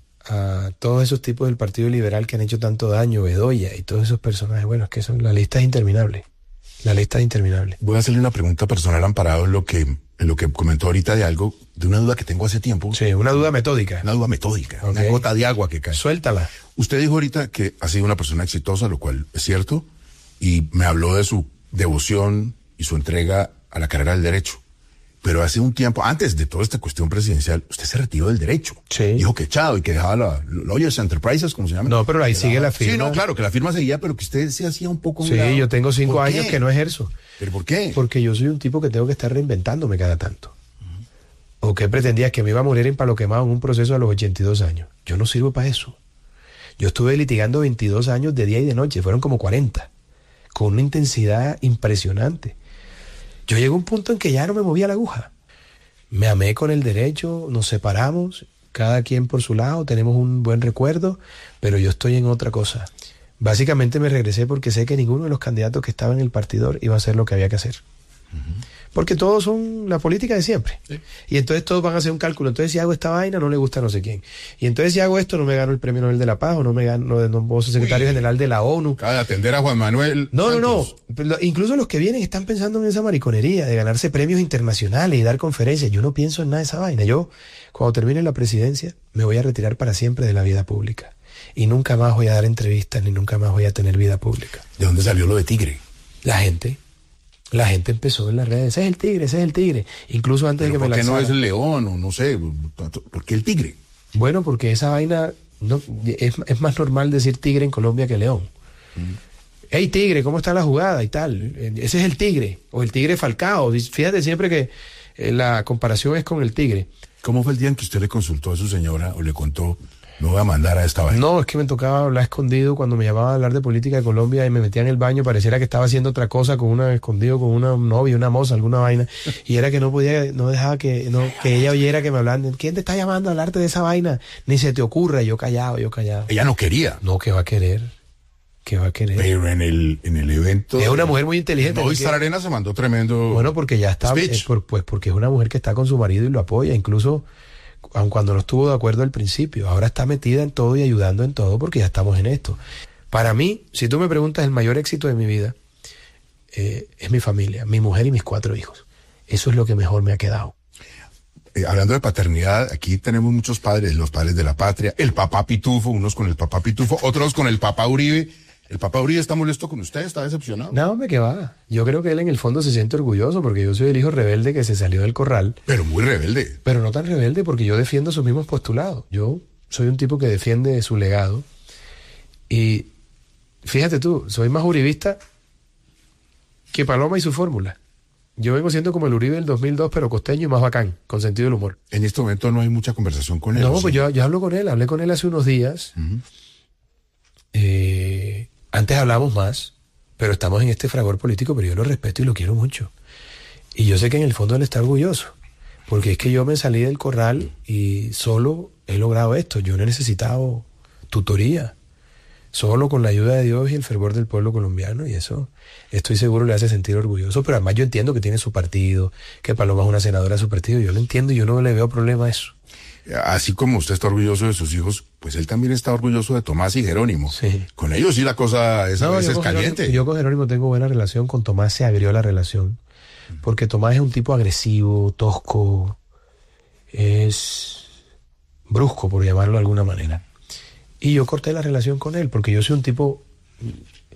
a todos esos tipos del Partido Liberal que han hecho tanto daño, Bedoya y todos esos personajes. Bueno, es que la lista es interminable. La lista es interminable. Voy a hacerle una pregunta personal amparado en lo que comentó ahorita de una duda que tengo hace tiempo. Sí, una duda metódica. Okay. Una gota de agua que cae. Suéltala. Usted dijo ahorita que ha sido una persona exitosa, lo cual es cierto, y me habló de su devoción y su entrega a la carrera del derecho. Pero hace un tiempo, antes de toda esta cuestión presidencial, usted se retiró del derecho. Sí. Dijo que echado y que dejaba la Lawyers Enterprises, ¿cómo se llama? No, pero ahí sigue la firma. Sí, no, claro, que la firma seguía, pero que usted se hacía un poco... Sí, yo tengo 5 años que no ejerzo. ¿Pero por qué? Porque yo soy un tipo que tengo que estar reinventándome cada tanto. ¿O qué pretendías? Que me iba a morir en palo quemado en un proceso a los 82 años. Yo no sirvo para eso. Yo estuve litigando 22 años de día y de noche, fueron como 40, con una intensidad impresionante. Yo llegué a un punto en que ya no me movía la aguja. Me amé con el derecho, nos separamos, cada quien por su lado, tenemos un buen recuerdo, pero yo estoy en otra cosa. Básicamente me regresé porque sé que ninguno de los candidatos que estaban en el partidor iba a hacer lo que había que hacer. Porque todos son la política de siempre. Sí. Y entonces todos van a hacer un cálculo. Entonces si hago esta vaina no le gusta a no sé quién. Y entonces si hago esto no me gano el Premio Nobel de la Paz o no puedo ser secretario general de la ONU. Acaba de atender a Juan Manuel. No. Incluso los que vienen están pensando en esa mariconería de ganarse premios internacionales y dar conferencias. Yo no pienso en nada de esa vaina. Yo, cuando termine la presidencia, me voy a retirar para siempre de la vida pública. Y nunca más voy a dar entrevistas ni nunca más voy a tener vida pública. ¿De dónde salió lo de tigre? La gente empezó en las redes, ese es el tigre, incluso antes de que me lanzara. ¿Por qué no es el león o no sé? ¿Por qué el tigre? Bueno, porque esa vaina es más normal decir tigre en Colombia que león. Hey tigre, ¿cómo está la jugada y tal? Ese es el tigre, o el tigre Falcao. Fíjate siempre que la comparación es con el tigre. ¿Cómo fue el día en que usted le consultó a su señora o le contó? No voy a mandar a esta vaina. No, es que me tocaba hablar escondido cuando me llamaban a hablar de política de Colombia y me metía en el baño, pareciera que estaba haciendo otra cosa escondido con una novia, una moza, alguna vaina, y era que no dejaba que ella oyera que me hablaban. ¿Quién te está llamando a hablarte de esa vaina? Ni se te ocurra. Yo callado. Ella no quería. No, ¿qué va a querer? Pero en el evento... Es una mujer muy inteligente. Movistar Arena se mandó tremendo... Bueno, porque ya está... porque es una mujer que está con su marido y lo apoya, incluso... aun cuando no estuvo de acuerdo al principio, ahora está metida en todo y ayudando en todo porque ya estamos en esto. Para mí, si tú me preguntas, el mayor éxito de mi vida es mi familia, mi mujer y mis 4 hijos. Eso es lo que mejor me ha quedado. Hablando de paternidad, aquí tenemos muchos padres, los padres de la patria, el papá Pitufo, unos con el papá Pitufo, otros con el papá Uribe. ¿El papá Uribe está molesto con usted? ¿Está decepcionado? No, hombre, que va. Yo creo que él en el fondo se siente orgulloso porque yo soy el hijo rebelde que se salió del corral. Pero muy rebelde. Pero no tan rebelde porque yo defiendo sus mismos postulados. Yo soy un tipo que defiende su legado. Y fíjate tú, soy más uribista que Paloma y su fórmula. Yo vengo siendo como el Uribe del 2002, pero costeño y más bacán, con sentido del humor. En este momento no hay mucha conversación con él. No, pues yo hablo con él. Hablé con él hace unos días. Antes hablamos más, pero estamos en este fragor político, pero yo lo respeto y lo quiero mucho. Y yo sé que en el fondo él está orgulloso, porque es que yo me salí del corral y solo he logrado esto. Yo no he necesitado tutoría, solo con la ayuda de Dios y el fervor del pueblo colombiano, y eso estoy seguro le hace sentir orgulloso. Pero además yo entiendo que tiene su partido, que Paloma es una senadora de su partido, yo lo entiendo y yo no le veo problema a eso. Así como usted está orgulloso de sus hijos, pues él también está orgulloso de Tomás y Jerónimo. Sí. Con ellos sí la cosa es a veces caliente. Yo con Jerónimo tengo buena relación, con Tomás se agrió la relación, porque Tomás es un tipo agresivo, tosco, es brusco, por llamarlo de alguna manera. Y yo corté la relación con él, porque yo soy un tipo...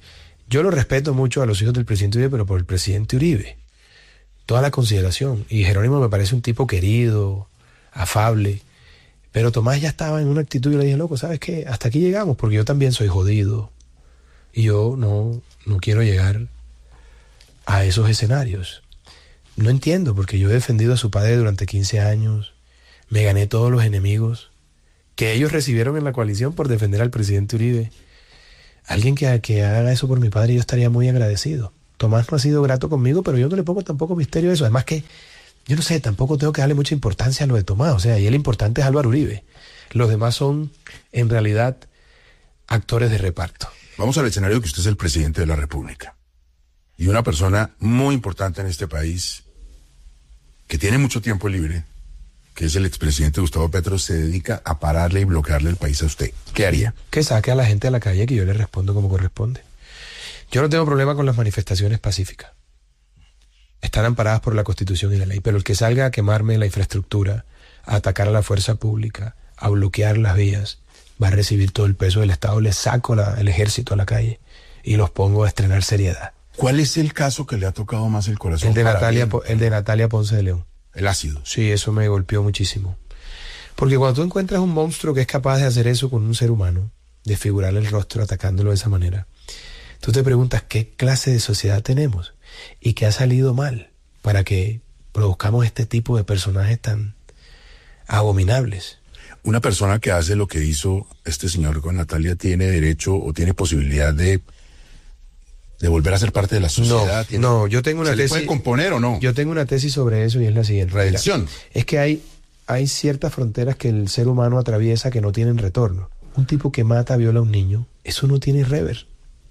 Yo lo respeto mucho a los hijos del presidente Uribe, pero por el presidente Uribe. Toda la consideración. Y Jerónimo me parece un tipo querido, afable. Pero Tomás ya estaba en una actitud y le dije, loco, ¿sabes qué? Hasta aquí llegamos, porque yo también soy jodido. Y yo no quiero llegar a esos escenarios. No entiendo, porque yo he defendido a su padre durante 15 años. Me gané todos los enemigos que ellos recibieron en la coalición por defender al presidente Uribe. Alguien que haga eso por mi padre, yo estaría muy agradecido. Tomás no ha sido grato conmigo, pero yo no le pongo tampoco misterio a eso. Además que, yo no sé, tampoco tengo que darle mucha importancia a lo de Tomás. O sea, y el importante es Álvaro Uribe. Los demás son, en realidad, actores de reparto. Vamos al escenario que usted es el presidente de la República. Y una persona muy importante en este país, que tiene mucho tiempo libre, que es el expresidente Gustavo Petro, se dedica a pararle y bloquearle el país a usted. ¿Qué haría? Que saque a la gente a la calle, que yo le respondo como corresponde. Yo no tengo problema con las manifestaciones pacíficas. Están amparadas por la Constitución y la ley, pero el que salga a quemarme la infraestructura, a atacar a la fuerza pública, a bloquear las vías, va a recibir todo el peso del Estado. Le saco el ejército a la calle y los pongo a estrenar seriedad. ¿Cuál es el caso que le ha tocado más el corazón? El de Natalia Ponce de León. El ácido. Sí, eso me golpeó muchísimo. Porque cuando tú encuentras un monstruo que es capaz de hacer eso con un ser humano, desfigurarle el rostro atacándolo de esa manera, tú te preguntas qué clase de sociedad tenemos y qué ha salido mal para que produzcamos este tipo de personajes tan abominables. Una persona que hace lo que hizo este señor con Natalia tiene derecho o tiene posibilidad de volver a ser parte de la sociedad. No, yo tengo una tesis. ¿Se le puede componer o no? Yo tengo una tesis sobre eso y es la siguiente. Redención. Es que hay ciertas fronteras que el ser humano atraviesa que no tienen retorno. Un tipo que mata, viola a un niño, eso no tiene rever.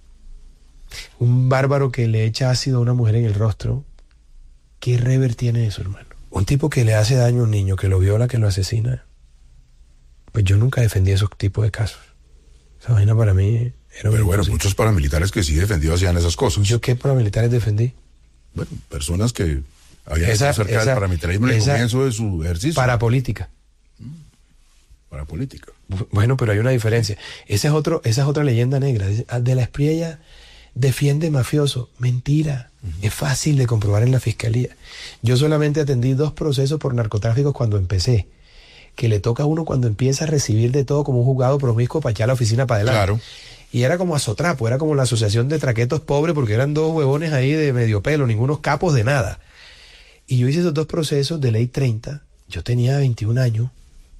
Un bárbaro que le echa ácido a una mujer en el rostro, ¿qué rever tiene eso, hermano? Un tipo que le hace daño a un niño, que lo viola, que lo asesina. Pues yo nunca defendí esos tipos de casos. Esa vaina para mí era... Pero bueno, muchos paramilitares que sí defendió hacían esas cosas. ¿Yo qué paramilitares defendí? Bueno, personas que habían estado cerca del paramilitarismo en el comienzo de su ejercicio. Parapolítica. Parapolítica. Bueno, pero hay una diferencia. Esa es otra leyenda negra. De la Espriella defiende mafioso. Mentira. Es fácil de comprobar en la fiscalía. Yo solamente atendí 2 procesos por narcotráfico cuando empecé. Que le toca a uno cuando empieza a recibir de todo como un juzgado promiscuo para echar la oficina para adelante. Claro. Y era como azotrapo, era como la asociación de traquetos pobres porque eran 2 huevones ahí de medio pelo, ningunos capos de nada. Y yo hice esos 2 procesos de ley 30, yo tenía 21 años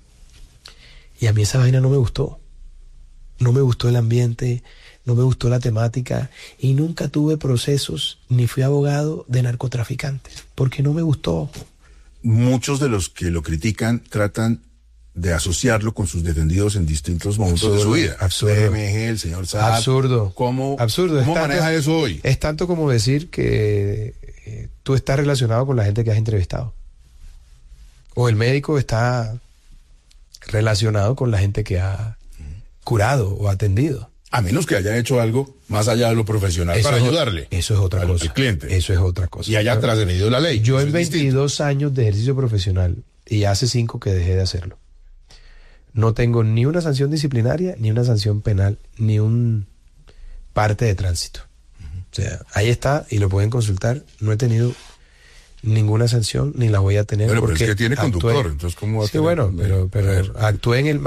y a mí esa vaina no me gustó. No me gustó el ambiente, no me gustó la temática y nunca tuve procesos ni fui abogado de narcotraficantes porque no me gustó. Muchos de los que lo critican tratan de asociarlo con sus defendidos en distintos momentos de su vida. Absurdo. PMG, el señor Saad. Absurdo. ¿Cómo absurdo. maneja eso hoy? Es tanto como decir que tú estás relacionado con la gente que has entrevistado. O el médico está relacionado con la gente que ha curado o atendido. A menos que haya hecho algo más allá de lo profesional para ayudarle. Eso es otra cosa. Al cliente. Eso es otra cosa. Y haya trasgredido la ley. Yo en 22 años de ejercicio profesional, y hace 5 que dejé de hacerlo, no tengo ni una sanción disciplinaria, ni una sanción penal, ni un parte de tránsito. O sea, ahí está y lo pueden consultar. No he tenido ninguna sanción, ni la voy a tener. Bueno, porque pero es que tiene conductor, entonces ¿cómo va a tener? Bueno, pero actué en el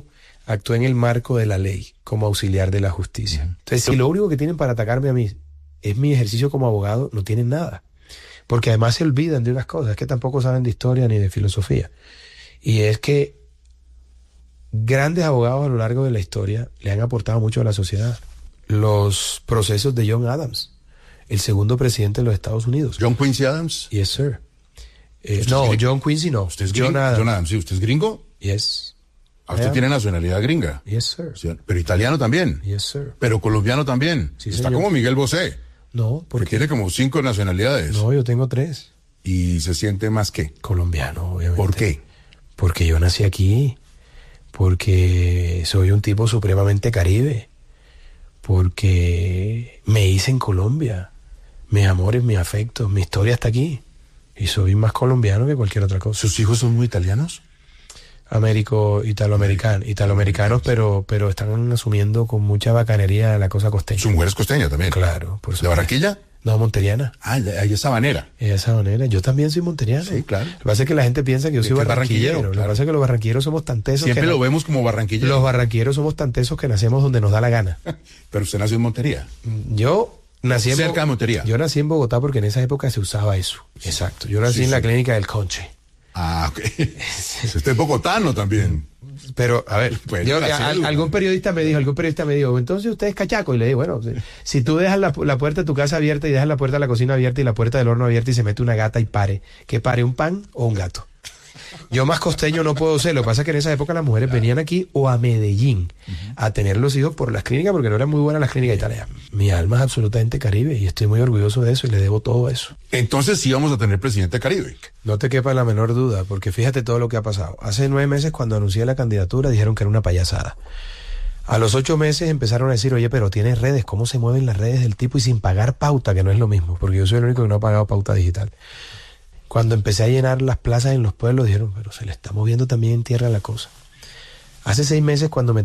marco de la ley como auxiliar de la justicia. Entonces, si lo único que tienen para atacarme a mí es mi ejercicio como abogado, no tienen nada. Porque además se olvidan de unas cosas, es que tampoco saben de historia ni de filosofía. Y es que grandes abogados a lo largo de la historia le han aportado mucho a la sociedad. Los procesos de John Adams, el segundo presidente de los Estados Unidos. ¿John Quincy Adams? Yes, sir. No, John Quincy no. ¿Usted es John Adams? John Adams, sí. ¿Usted es gringo? Yes. Usted tiene nacionalidad gringa. Yes, sir. Sí, pero italiano también. Yes, sir. Pero colombiano también. Sí, está señor. como Miguel Bosé. No, porque tiene como 5 nacionalidades. No, yo tengo 3. ¿Y se siente más qué? Colombiano, obviamente. ¿Por qué? Porque yo nací aquí. Porque soy un tipo supremamente caribe. Porque me hice en Colombia. Mis amores, mis afectos, mi historia está aquí. Y soy más colombiano que cualquier otra cosa. ¿Sus hijos son muy italianos? italoamericanos, pero están asumiendo con mucha bacanería la cosa costeña. Su mujer es costeña también. Claro, por ¿De Barranquilla? No, monteriana. Ah, ella es sabanera. Ella es sabanera. Yo también soy monteriano. Sí, claro. Lo que pasa es que la gente piensa que yo soy barranquillero. Claro. Lo que pasa es que los barranquilleros somos tan tesos. Siempre lo vemos como barranquilleros. Los barranquilleros somos tan tesos que nacemos donde nos da la gana. Pero usted nació en Montería. Yo nací cerca de Montería. Yo nací en Bogotá porque en esa época se usaba eso. Sí. Exacto. Yo nací en la clínica del Conche. Ah, ok. Usted es bogotano también. Pero, a ver, algún periodista me dijo, entonces usted es cachaco. Y le digo, bueno, si tú dejas la puerta de tu casa abierta y dejas la puerta de la cocina abierta y la puerta del horno abierta y se mete una gata y pare, ¿qué pare, un pan o un gato? Yo más costeño no puedo ser. Lo que pasa es que en esa época las mujeres venían aquí o a Medellín a tener los hijos por las clínicas, porque no eran muy buenas las clínicas italianas. Mi alma es absolutamente caribe y estoy muy orgulloso de eso y le debo todo eso. Entonces sí vamos a tener presidente caribe. No te quepa la menor duda, porque fíjate todo lo que ha pasado. Hace 9 meses cuando anuncié la candidatura dijeron que era una payasada. A los 8 meses empezaron a decir, oye, pero tienes redes, ¿cómo se mueven las redes del tipo y sin pagar pauta? Que no es lo mismo, porque yo soy el único que no ha pagado pauta digital. Cuando empecé a llenar las plazas en los pueblos, dijeron, pero se le está moviendo también en tierra la cosa. Hace 6 meses, cuando me